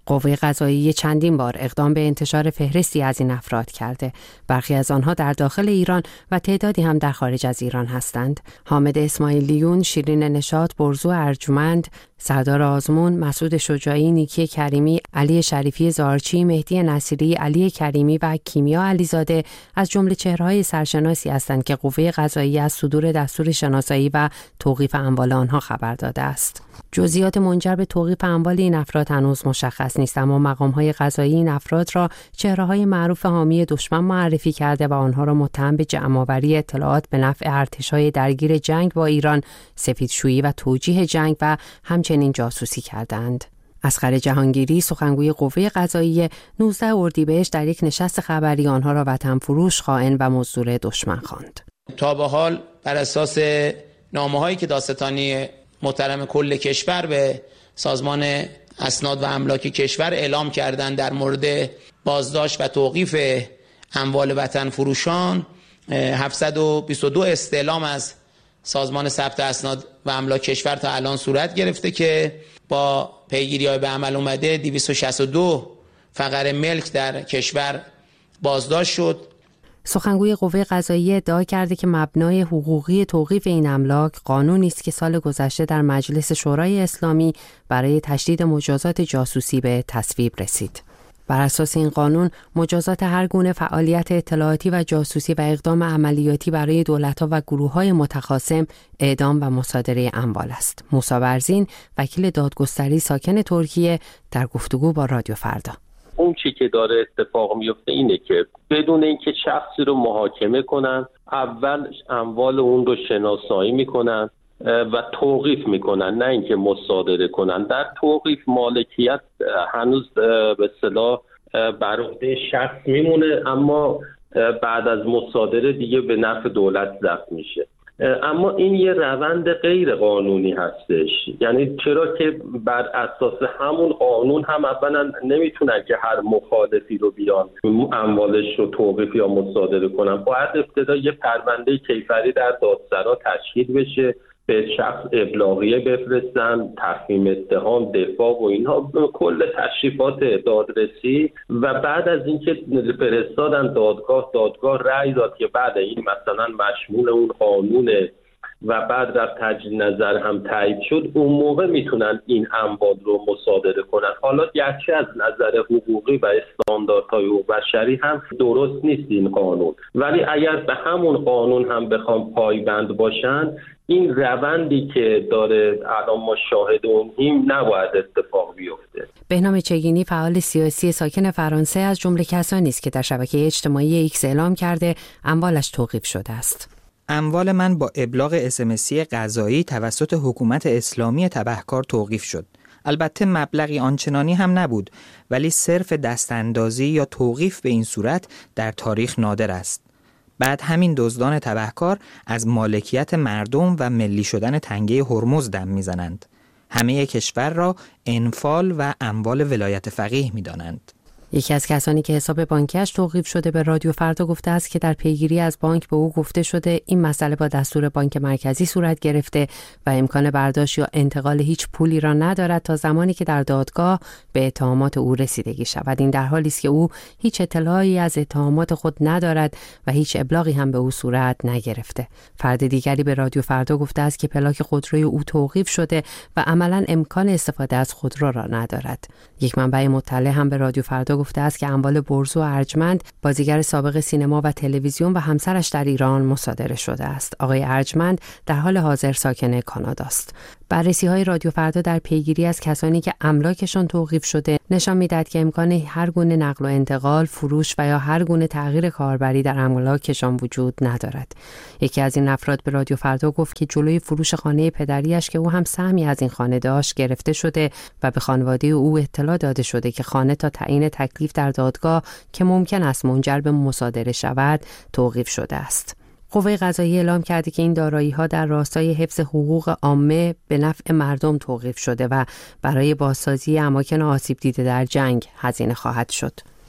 قوه قضاییه چندین بار اقدام به انتشار فهرستی از این افراد کرده. برخی از آنها در داخل ایران و تعدادی هم در خارج از ایران هستند. حامد اسماعیلیون، شیرین نشاط، برزو ارجمند، سردار آزمون، مسعود شجاعی، نیکی کریمی، علی شریفی زارچی، مهدی نصیری، علی کریمی و کیمیا علیزاده از جمله چهره‌های سرشناسی هستند که قوه قضاییه از صدور دستور شناسایی و توقیف اموال آنها خبر داده است. جزئیات منجر به توقیف اموال این افراد هنوز مشخص نیست، اما مقام‌های قضایی این افراد را چهره‌های معروف حامی دشمن معرفی کرده و آنها را متهم به جمع‌آوری اطلاعات به نفع ارتش‌های درگیر جنگ با ایران، سفیدشویی و توجیه جنگ و همچنین جاسوسی کردند. اصغر جهانگیری، سخنگوی قوه قضاییه، نوزده اردیبهشت در یک نشست خبری آنها را وطن فروش، خائن و مزدور دشمن خواند. تا به حال بر اساس نامه‌هایی که دادستانی محترم کل کشور به سازمان اسناد و املاک کشور اعلام کردند در مورد بازداشت و توقیف اموال وطن فروشان، هفتصد و بیست و دو استعلام از سازمان ثبت اسناد و املاک کشور تا الان صورت گرفته که با پیگیری‌های به عمل اومده دویست و شصت و دو فقره ملک در کشور بازداشت شد. سخنگوی قوه قضاییه ادعا کرده که مبنای حقوقی توقیف این املاک قانونی است که سال گذشته در مجلس شورای اسلامی برای تشدید مجازات جاسوسی به تصویب رسید. بر اساس این قانون مجازات هر گونه فعالیت اطلاعاتی و جاسوسی و اقدام عملیاتی برای دولت‌ها و گروه‌های متخاصم اعدام و مصادره اموال است. موسی برزین، وکیل دادگستری ساکن ترکیه، در گفتگو با رادیو فردا: اون چی که داره اتفاق میفته اینه که بدون اینکه شخصی رو محاکمه کنن، اول اموال اون رو شناسایی میکنن و توقیف میکنن، نه اینکه مصادره کنن. در توقیف مالکیت هنوز به اصطلاح بر عهده شخص میمونه، اما بعد از مصادره دیگه به نفع دولت ضبط میشه. اما این یه روند غیر قانونی هستش. یعنی چرا که بر اساس همون قانون هم اولا نمیتونن که هر مخالفی رو بیان اموالش رو توقیف یا مصادره کنن. باید ابتدا یه پرونده کیفری در دادسرا تشکیل بشه، به شخص ابلاغیه بفرستن، تفهیم اتهام، دفاع و اینها، کل تشریفات دادرسی، و بعد از اینکه فرستادن دادگاه، دادگاه رأی داد که بعد این مثلا مشمول اون قانونه و بعد رفت تجدید نظر هم تایید شد، اون موقع میتونن این اموال رو مصادره کنن. حالا گرچه از نظر حقوقی و استانداردهای حقوق بشری هم درست نیست این قانون، ولی اگر به همون قانون هم بخوام پایبند باشن، این روندی که داره الان ما شاهد اونیم نباید اتفاق بیفته. بهنام چگینی، فعال سیاسی ساکن فرانسه، از جمله کسانی است که در شبکه اجتماعی ایکس اعلام کرده اموالش توقیف شده است. اموال من با ابلاغ اس ام اسی قضایی توسط حکومت اسلامی تبهکار توقیف شد. البته مبلغی آنچنانی هم نبود، ولی صرف دستاندازی یا توقیف به این صورت در تاریخ نادر است. بعد همین دزدان تبهکار از مالکیت مردم و ملی شدن تنگه هرمز دم میزنند. همه کشور را انفال و اموال ولایت فقیه میدانند. یکی از کسانی که حساب بانکیش توقیف شده به رادیو فردا گفته است که در پیگیری از بانک به او گفته شده این مسئله با دستور بانک مرکزی صورت گرفته و امکان برداشت یا انتقال هیچ پولی را ندارد تا زمانی که در دادگاه به اتهامات او رسیدگی شود. این در حالی است که او هیچ اطلاعی از اتهامات خود ندارد و هیچ ابلاغی هم به او صورت نگرفته. فرد دیگری به رادیو فردا گفته است که پلاک خودروی او توقیف شده و عملاً امکان استفاده از خودرو را ندارد. یک منبع مطلع هم به رادیو فردا گفته است که اموال برزو ارجمند، بازیگر سابق سینما و تلویزیون و همسرش در ایران مصادره شده است. آقای ارجمند در حال حاضر ساکن کانادا است. بررسی‌های رادیو فردا در پیگیری از کسانی که املاکشان توقیف شده نشان می‌دهد که امکان هر گونه نقل و انتقال، فروش و یا هر گونه تغییر کاربری در املاکشان وجود ندارد. یکی از این افراد به رادیو فردا گفت که جلوی فروش خانه پدریش که او هم سهمی از این خانه داشت گرفته شده و به خانواده او اطلاع داده شده که خانه تا تعیین تکلیف در دادگاه که ممکن است منجر به مصادره شود توقیف شده است. قوه قضاییه اعلام کرده که این دارایی‌ها در راستای حفظ حقوق عامه به نفع مردم توقیف شده و برای بازسازی اماکن آسیب دیده در جنگ هزینه خواهد شد.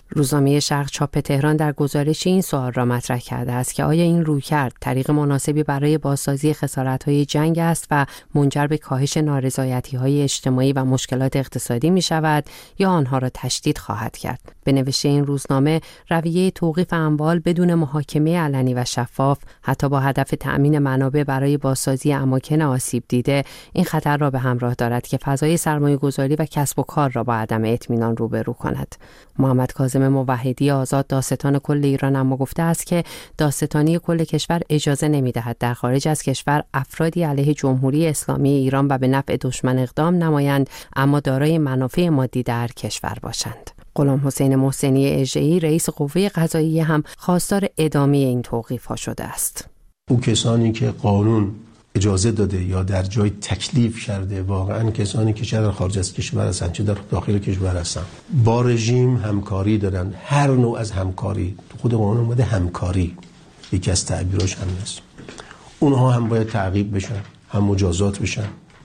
روزنامه شرق چاپ تهران در گزارش این سوال را مطرح کرده است که آیا این رویکرد طریق مناسبی برای بازسازی خسارت‌های جنگ است و منجر به کاهش نارضایتی‌های اجتماعی و مشکلات اقتصادی می‌شود یا آنها را تشدید خواهد کرد. به نوشته این روزنامه، رویه توقیف اموال بدون محاکمه علنی و شفاف، حتی با هدف تأمین منابع برای بازسازی اماکن آسیب دیده، این خطر را به همراه دارد که فضای سرمایه‌گذاری و کسب و کار را با عدم اطمینان روبرو کند. محمد کاظم موحدی آزاد دادستان کل ایران اما گفته است که دادستانی کل کشور اجازه نمی‌دهد در خارج از کشور افرادی علیه جمهوری اسلامی ایران و به نفع دشمن اقدام نمایند اما دارای منافع مادی در کشور باشند. غلام حسین محسنی اژه‌ای رئیس قوه قضاییه هم خواستار ادامه این توقیف‌ها شده است. او کسانی که قانون اجازه داده یا در جای تکلیف کرده واقعا کسانی که چه در خارج از کشور هستند چه در داخل کشور هستند با رژیم همکاری دارن، هر نوع از همکاری، تو خود قانون اومده همکاری یکی از تعبیراش هم هست، اونها هم باید تعقیب بشن، هم مجازات بشن،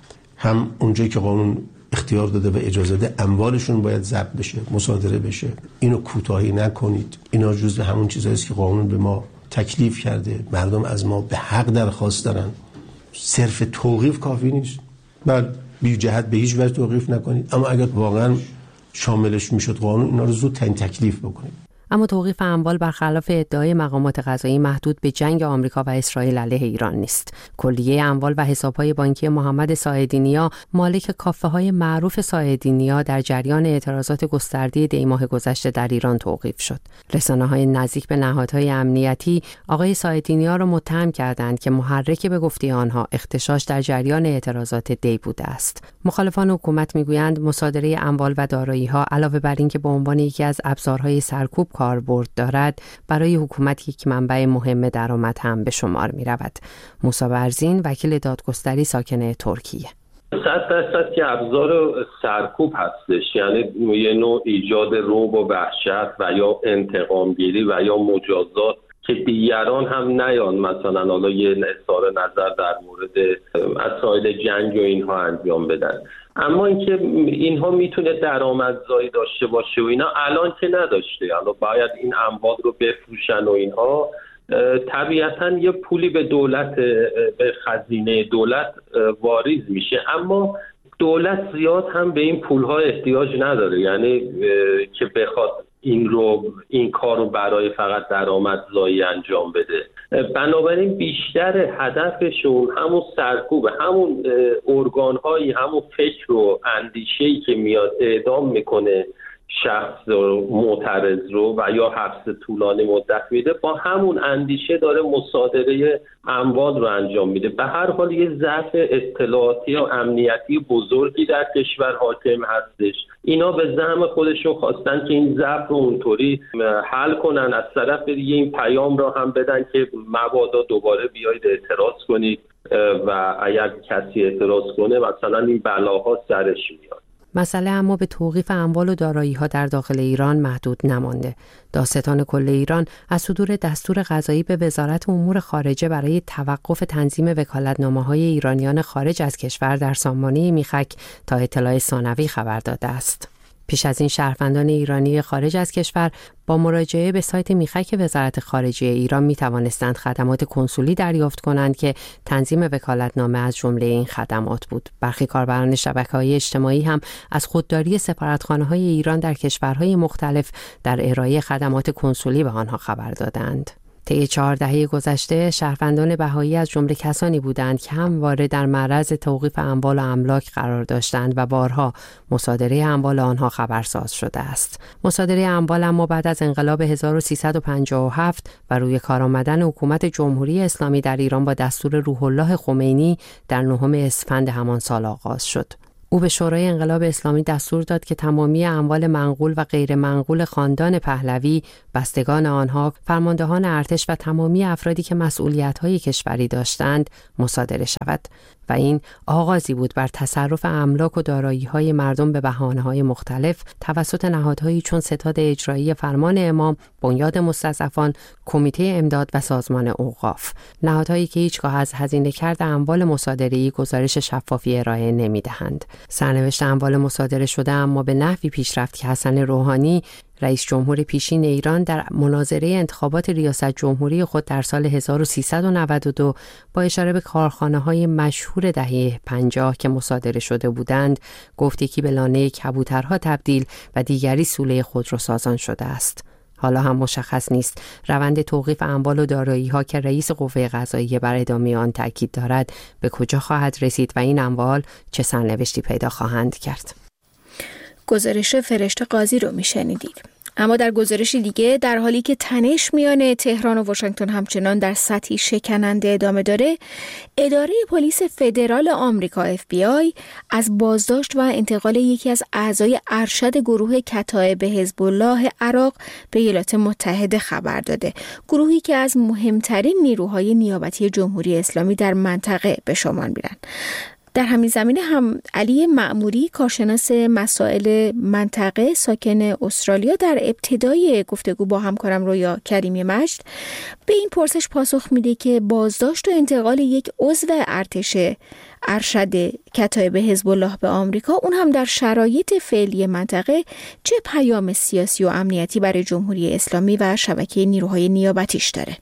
هم اونجایی که قانون اختیار داده و اجازه ده اموالشون باید ضبط بشه، مصادره بشه. اینو کوتاهی نکنید. اینا جزء همون چیزایی است که قانون به ما تکلیف کرده. مردم از ما به حق درخواست دارن. صرف توقیف کافی نیست. بعد بی جهت به هیچ وجه توقیف نکنید، اما اگر واقعا شاملش میشد قانون، اینا رو زودترین تکلیف بکنید. اما توقیف اموال برخلاف ادعای مقامات قضایی محدود به جنگ آمریکا و اسرائیل علیه ایران نیست. کلیه اموال و حساب‌های بانکی محمد ساعدی‌نیا، مالک کافه‌های معروف ساعدی‌نیا، در جریان اعتراضات گسترده دی ماه گذشته در ایران توقیف شد. رسانه‌های نزدیک به نهادهای امنیتی آقای ساعدی‌نیا را متهم کردند که محرک به گفته آنها اغتشاش در جریان اعتراضات دی بوده است. مخالفان حکومت می‌گویند مصادره اموال و دارایی‌ها علاوه بر اینکه به عنوان یکی از ابزارهای سرکوب کاربرد دارد، برای حکومت یک منبع مهم درآمد هم به شمار می رود. موسی برزین، وکیل دادگستری ساکن ترکیه: صد درصد که ابزار سرکوب هستش، یعنی یه نوع ایجاد رعب و وحشت و یا انتقام گیری و یا مجازات که دیگران هم نیان مثلا حالا یه اظهار نظر در مورد مسائل جنگ و اینها انجام بدن. اما اینکه اینها میتونه درآمدزایی داشته باشه و اینا الان که نداشته، الان باید این اموال رو بفروشن و اینها، طبیعتا یه پولی به دولت، به خزینه دولت واریز میشه، اما دولت زیاد هم به این پولها احتیاج نداره، یعنی که بخواد این رو این کار رو برای فقط درآمدزایی انجام بده. بنابراین بیشتر هدفشون همون سرکوب، همون ارگان‌هایی، همون فکر و اندیشه‌ای که میاد اعدام میکنه شخص معترض رو و یا حبس طولانی مدت میده، با همون اندیشه داره مصادره اموال رو انجام میده. به هر حال یه ضعف اطلاعاتی و امنیتی بزرگی در کشور حاکم هستش. اینا به زعم خودشون خواستن که این ضعف رو اونطوری حل کنن، از طرف دیگه این پیام رو هم بدن که مبادا دوباره بیایید اعتراض کنید و اگر کسی اعتراض کنه مثلا این بلاها سرش میاد. مسئله اما به توقیف اموال و دارایی‌ها در داخل ایران محدود نمانده. دادستان کل ایران از صدور دستور قضایی به وزارت امور خارجه برای توقف تنظیم وکالتنامه‌های ایرانیان خارج از کشور در سامانه میخک تا اطلاع ثانوی خبر داده است. پیش از این شهروندان ایرانی خارج از کشور با مراجعه به سایت میخک وزارت خارجه ایران می توانستند خدمات کنسولی دریافت کنند که تنظیم وکالتنامه از جمله این خدمات بود. برخی کاربران شبکه‌های اجتماعی هم از خودداری سفارتخانه‌های ایران در کشورهای مختلف در ارائه خدمات کنسولی به آنها خبر دادند. طی چهار دهه گذشته شهروندان بهایی از جمله کسانی بودند که همواره در معرض توقیف اموال و املاک قرار داشتند و بارها مصادره اموال آنها خبرساز شده است. مصادره اموال اما بعد از انقلاب هزار و سیصد و پنجاه و هفت و روی کار آمدن حکومت جمهوری اسلامی در ایران با دستور روح الله خمینی در نهم اسفند همان سال آغاز شد. او به شورای انقلاب اسلامی دستور داد که تمامی اموال منقول و غیر منقول خاندان پهلوی، بستگان آنها، فرماندهان ارتش و تمامی افرادی که مسئولیت‌های کشوری داشتند مصادره شود و این آغازی بود بر تصرف املاک و دارایی‌های مردم به بهانه‌های مختلف توسط نهادهایی چون ستاد اجرایی فرمان امام، بنیاد مستضعفان، کمیته امداد و سازمان اوقاف، نهادهایی که هیچگاه از هزینه کرد اموال مصادره‌ای گزارش شفافی ارائه نمی‌دهند. سرنوشت اموال مصادره شده اما به نحوی پیش رفت که حسن روحانی رئیس جمهور پیشین ایران در مناظره انتخابات ریاست جمهوری خود در سال هزار و سیصد و نود و دو با اشاره به کارخانه‌های مشهور دهه پنجاه که مصادره شده بودند، گفت یکی به لانه کبوترها تبدیل و دیگری سوله خودروسازان شده است. حالا هم مشخص نیست روند توقیف اموال و دارایی‌ها که رئیس قوه قضاییه بر ادامه آن تاکید دارد به کجا خواهد رسید و این اموال چه سرنوشتی پیدا خواهند کرد. گزارش فرشته قاضی رو میشنیدید. اما در گزارشی دیگه، در حالی که تنش میان تهران و واشنگتن همچنان در سطحی شکننده ادامه داره، اداره پلیس فدرال آمریکا اف بی آی از بازداشت و انتقال یکی از اعضای ارشد گروه کتایب حزب الله عراق به ایالات متحده خبر داده. گروهی که از مهمترین نیروهای نیابتی جمهوری اسلامی در منطقه به شمار میرن. در همین زمینه هم علی معموری، کارشناس مسائل منطقه ساکن استرالیا، در ابتدای گفتگو با همکارم رویا کریمی مجد به این پرسش پاسخ میده که بازداشت و انتقال یک عضو ارتش ارشد کتایب حزب الله به آمریکا، اون هم در شرایط فعلی منطقه، چه پیام سیاسی و امنیتی برای جمهوری اسلامی و شبکه نیروهای نیابتیش داره؟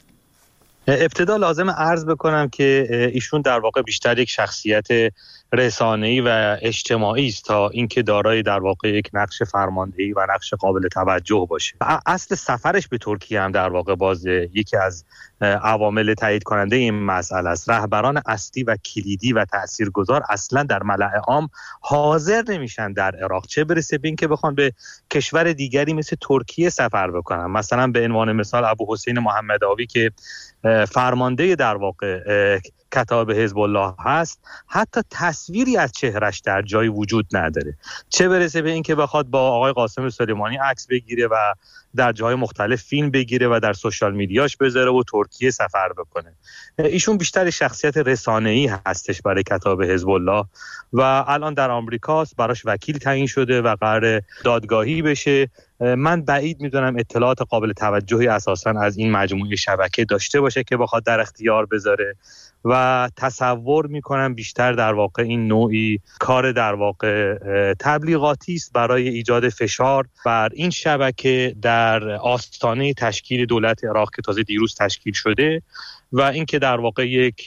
ابتدا لازم عرض بکنم که ایشون در واقع بیشتر یک شخصیت رسانه‌ای و اجتماعی است تا اینکه دارای در واقع یک نقش فرماندهی و نقش قابل توجه باشه. اصل سفرش به ترکیه هم در واقع باز یکی از عوامل تایید کننده این مسئله است. رهبران اصلی و کلیدی و تاثیرگذار اصلا در ملأ عام حاضر نمیشن در عراق، چه برسه به اینکه بخوان به کشور دیگری مثل ترکیه سفر بکنن. مثلا به عنوان مثال ابو حسین محمداوی که فرمانده در واقع کتایب حزب الله هست، حتی تصویری از چهرش در جای وجود نداره، چه برسه به این که بخواد با آقای قاسم سلیمانی عکس بگیره و در جای مختلف فیلم بگیره و در سوشال میدیاش بذاره و ترکیه سفر بکنه. ایشون بیشتر شخصیت رسانه‌ای هستش برای کتایب حزب الله و الان در آمریکاست، براش وکیل تعیین شده و قرار دادگاهی بشه. من بعید میدونم اطلاعات قابل توجهی اساساً از این مجموعه شبکه داشته باشه که بخواد در اختیار بذاره و تصور میکنم بیشتر در واقع این نوعی کار در واقع تبلیغاتی است برای ایجاد فشار بر این شبکه در آستانه تشکیل دولت عراق که تازه دیروز تشکیل شده و اینکه در واقع یک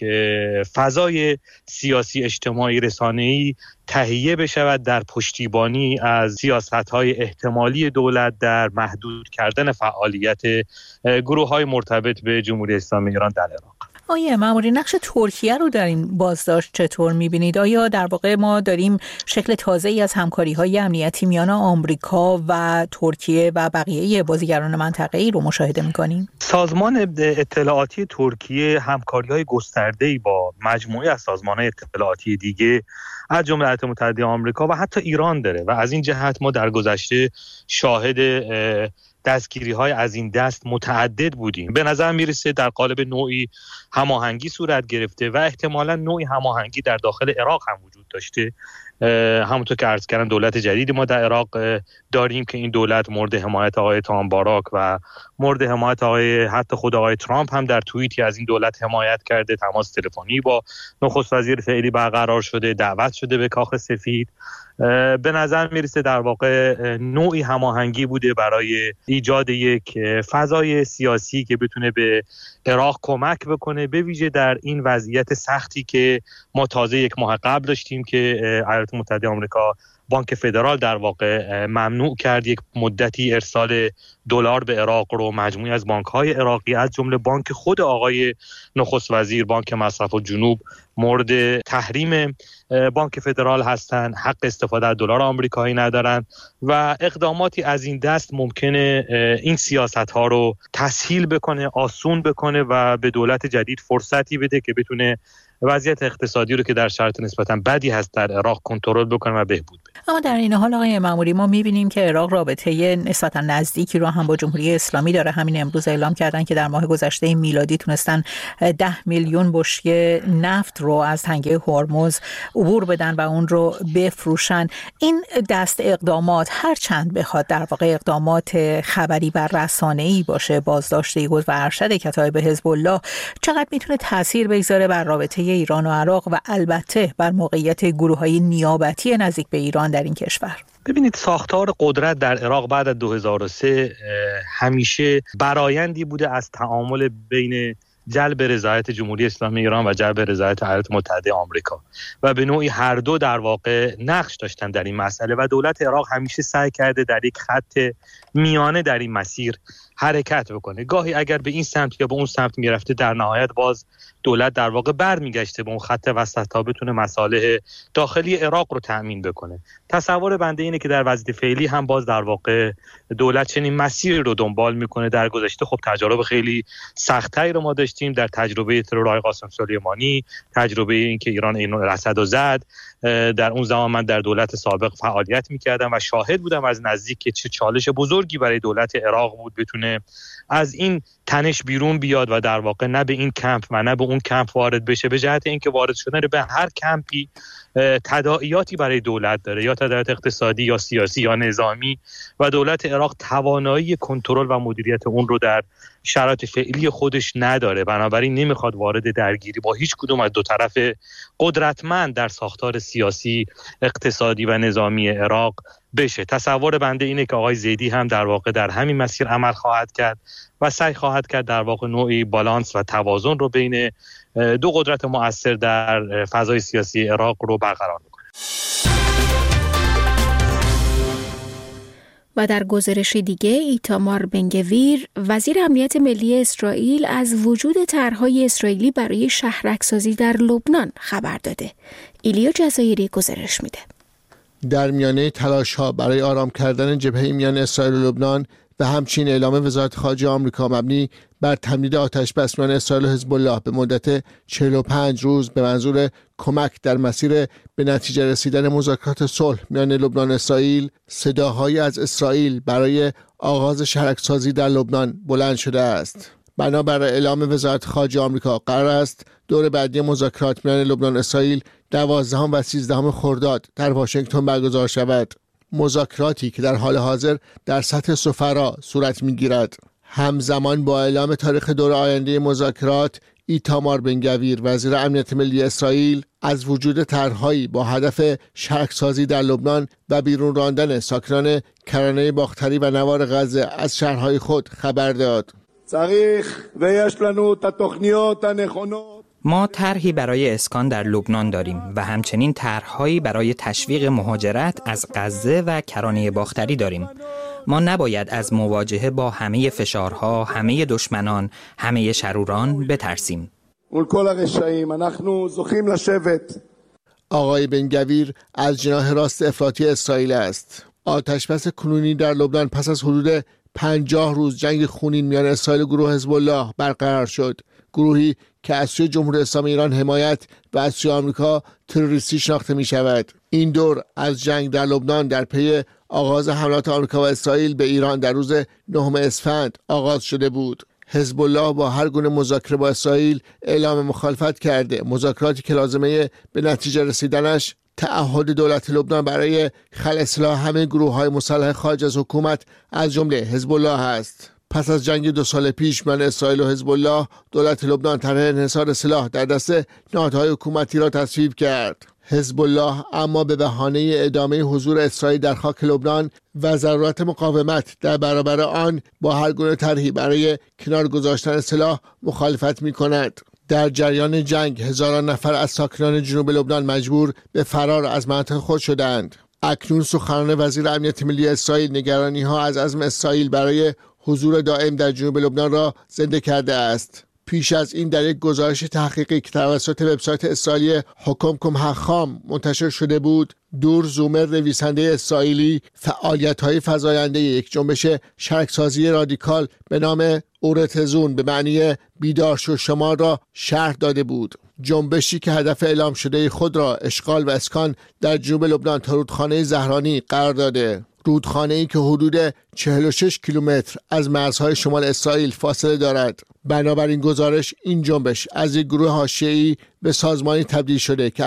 فضای سیاسی اجتماعی رسانه‌ای تهیه بشود در پشتیبانی از سیاست‌های احتمالی دولت در محدود کردن فعالیت گروه‌های مرتبط به جمهوری اسلامی ایران در عراق. آیه معمولی، نقش ترکیه رو در این بازداشت چطور می‌بینید؟ آیا در واقع ما داریم شکل تازه‌ای از همکاری‌های امنیتی میان آمریکا و ترکیه و بقیه بازیگران منطقه‌ای رو مشاهده می‌کنیم؟ سازمان اطلاعاتی ترکیه همکاری‌های گسترده‌ای با مجموعه از سازمان‌های اطلاعاتی دیگه از جمله ایالات متحده آمریکا و حتی ایران داره و از این جهت ما در گذشته شاهد دستگیری‌های از این دست متعدد بودیم. به نظر میرسه در قالب نوعی هماهنگی صورت گرفته و احتمالاً نوعی هماهنگی در داخل عراق هم وجود داشته. همونطور که عرض کردم دولت جدیدی ما در عراق داریم که این دولت مورد حمایت آقای تام باراک و مورد حمایت آقای حتی خود آقای ترامپ هم در توییتی از این دولت حمایت کرده. تماس تلفنی با نخست وزیر فعلی برقرار شده، دعوت شده به کاخ سفید. به نظر میرسه در واقع نوعی هماهنگی بوده برای ایجاد یک فضای سیاسی که بتونه به عراق کمک بکنه، به ویژه در این وضعیت سختی که ما تازه یک ماه قبل داشتیم که ایالات متحده آمریکا بانک فدرال در واقع ممنوع کرد یک مدتی ارسال دلار به عراق رو. مجموعی از بانک‌های عراقی از جمله بانک خود آقای نخست وزیر، بانک مصرف و جنوب، مورد تحریم بانک فدرال هستند، حق استفاده از دلار آمریکایی ندارن و اقداماتی از این دست ممکنه این سیاست‌ها رو تسهیل بکنه، آسون بکنه و به دولت جدید فرصتی بده که بتونه وضعیت اقتصادی رو که در شرایط نسبتاً بدی هست در عراق کنترل بکنه و بهبود بده. اما در این حال آقای ماموری، ما می‌بینیم که عراق رابطه نسبتاً نزدیکی رو هم با جمهوری اسلامی داره. همین امروز اعلام کردن که در ماه گذشته میلادی تونستن ده میلیون بشکه نفت رو از تنگه هرمز عبور بدن و اون رو بفروشن. این دست اقدامات هر چند بخواد در واقع اقدامات خبری و رسانه‌ای باشه، بازداشت یک عضو ارشد کتایب حزب الله چقدر میتونه تاثیر بگذاره بر رابطه ایران و عراق و البته بر موقعیت گروه‌های نیابتی نزدیک به ایران در این کشور؟ ببینید ساختار قدرت در عراق بعد از دو هزار و سه همیشه برآیندی بوده از تعامل بین جلب رضایت جمهوری اسلامی ایران و جلب رضایت ایالات متحده آمریکا و به نوعی هر دو در واقع نقش داشتن در این مسئله و دولت عراق همیشه سعی کرده در یک خط میانه در این مسیر حرکت بکنه. گاهی اگر به این سمت یا به اون سمت میرفته، در نهایت باز دولت در واقع برمیگشته به اون خط وسط تا بتونه مصالح داخلی عراق رو تأمین بکنه. تصور بنده اینه که در وضعیت فعلی هم باز در واقع دولت چنین مسیر رو دنبال میکنه. در گذشته خب تجارب خیلی سخت‌تری رو ما داشتیم، در تجربه ترور قاسم سلیمانی، تجربه این که ایران این رصد و زد. در اون زمان من در دولت سابق فعالیت میکردم و شاهد بودم از نزدیک که چه چالش بزرگی برای دولت عراق بود بتونه از این تنش بیرون بیاد و در واقع نه به این کمپ و نه به اون کمپ وارد بشه. به جهت اینکه وارد شدن به هر کمپی تداعیاتی برای دولت داره، یا تداعیات اقتصادی یا سیاسی یا نظامی، و دولت عراق توانایی کنترل و مدیریت اون رو در شرایط فعلی خودش نداره. بنابراین نمیخواد وارد درگیری با هیچ کدوم از دو طرف قدرتمند در ساختار سیاسی، اقتصادی و نظامی عراق بشه. تصور بنده اینه که آقای زیدی هم در واقع در همین مسیر عمل خواهد کرد و سعی خواهد کرد در واقع نوعی بالانس و توازن رو بین دو قدرت مؤثر در فضای سیاسی عراق رو برقرار بکنه. و در گزارش دیگه ایتامار بنگویر، وزیر امنیت ملی اسرائیل، از وجود طرح‌های اسرائیلی برای شهرک‌سازی در لبنان خبر داده. ایلیا جزایری گزارش میده. در میانه تلاش‌ها برای آرام کردن جبهه میان اسرائیل و لبنان و همچنین اعلام وزارت خارجه آمریکا مبنی بر تمدید آتش بس میان اسرائیل و حزب الله به مدت چهل و پنج روز به منظور کمک در مسیر به نتیجه رسیدن مذاکرات صلح میان لبنان و اسرائیل، صداهایی از اسرائیل برای آغاز شهرک‌سازی در لبنان بلند شده است. بنابر اعلام وزارت خارجه آمریکا، قرار است دور بعدی مذاکرات میان لبنان و اسرائیل دوازدهم و سیزدهم خرداد در واشنگتن برگزار شود. مذاکراتی که در حال حاضر در سطح سفرا صورت می‌گیرد. همزمان با اعلام تاریخ دور آینده مذاکرات، ایتامار بنگویر، وزیر امنیت ملی اسرائیل، از وجود طرح‌هایی با هدف شهرک‌سازی در لبنان و بیرون راندن ساکنان کرانه باختری و نوار غزه از شهرهای خود خبر داد. ما طرحی برای اسکان در لبنان داریم و همچنین طرح‌هایی برای تشویق مهاجرت از غزه و کرانه باختری داریم. ما نباید از مواجهه با همه فشارها، همه دشمنان، همه شروران بترسیم. آقای بنگویر از جناح راست افراطی اسرائیل است. آتشبس کنونی در لبنان پس از حدود پنجاه روز جنگ خونین میان اسرائیل و گروه حزب الله برقرار شد. گروهی که از سوی جمهوری اسلامی ایران حمایت و از سوی آمریکا تروریستی شناخته می شود. این دور از جنگ در لبنان در پی آغاز حملات آمریکا و اسرائیل به ایران در روز نهم اسفند آغاز شده بود. حزب الله با هر گونه مذاکره با اسرائیل اعلام مخالفت کرده. مذاکراتی که لازمه به نتیجه رسیدنش تعهد دولت لبنان برای خلع سلاح همه گروه‌های مسلح خارج از حکومت از جمله حزب الله است. پس از جنگ دو سال پیش میان اسرائیل و حزب الله، دولت لبنان طرح انحصار سلاح در دست نهادهای حکومتی را تصویب کرد. حزب الله اما به بهانه ادامه حضور اسرائیل در خاک لبنان و ضرورت مقاومت در برابر آن با هر گونه طرحی برای کنار گذاشتن سلاح مخالفت می‌کند. در جریان جنگ هزاران نفر از ساکنان جنوب لبنان مجبور به فرار از مناطق خود شدند. اکنون سخنران وزیر امنیت ملی اسرائیل نگرانی‌ها از عزم اسرائیل برای حضور دائم در جنوب لبنان را زنده کرده است. پیش از این در یک گزارش تحقیقی که توسط وبسایت اسرائیلی حکومکم حخام منتشر شده بود، دور زومر، نویسنده اسرائیلی، فعالیت‌های فزاینده یک جنبش شهرک‌سازی رادیکال به نام اورتزون به معنی بیدار شو شما را شرح داده بود. جنبشی که هدف اعلام شده خود را اشغال و اسکان در جنوب لبنان تا رودخانه زهرانی قرار داده. رودخانه‌ای که حدود چهل و شش کیلومتر از مرزهای شمال اسرائیل فاصله دارد. بنابراین گزارش این جنبش از یک گروه حاشیه‌ای به سازمانی تبدیل شده که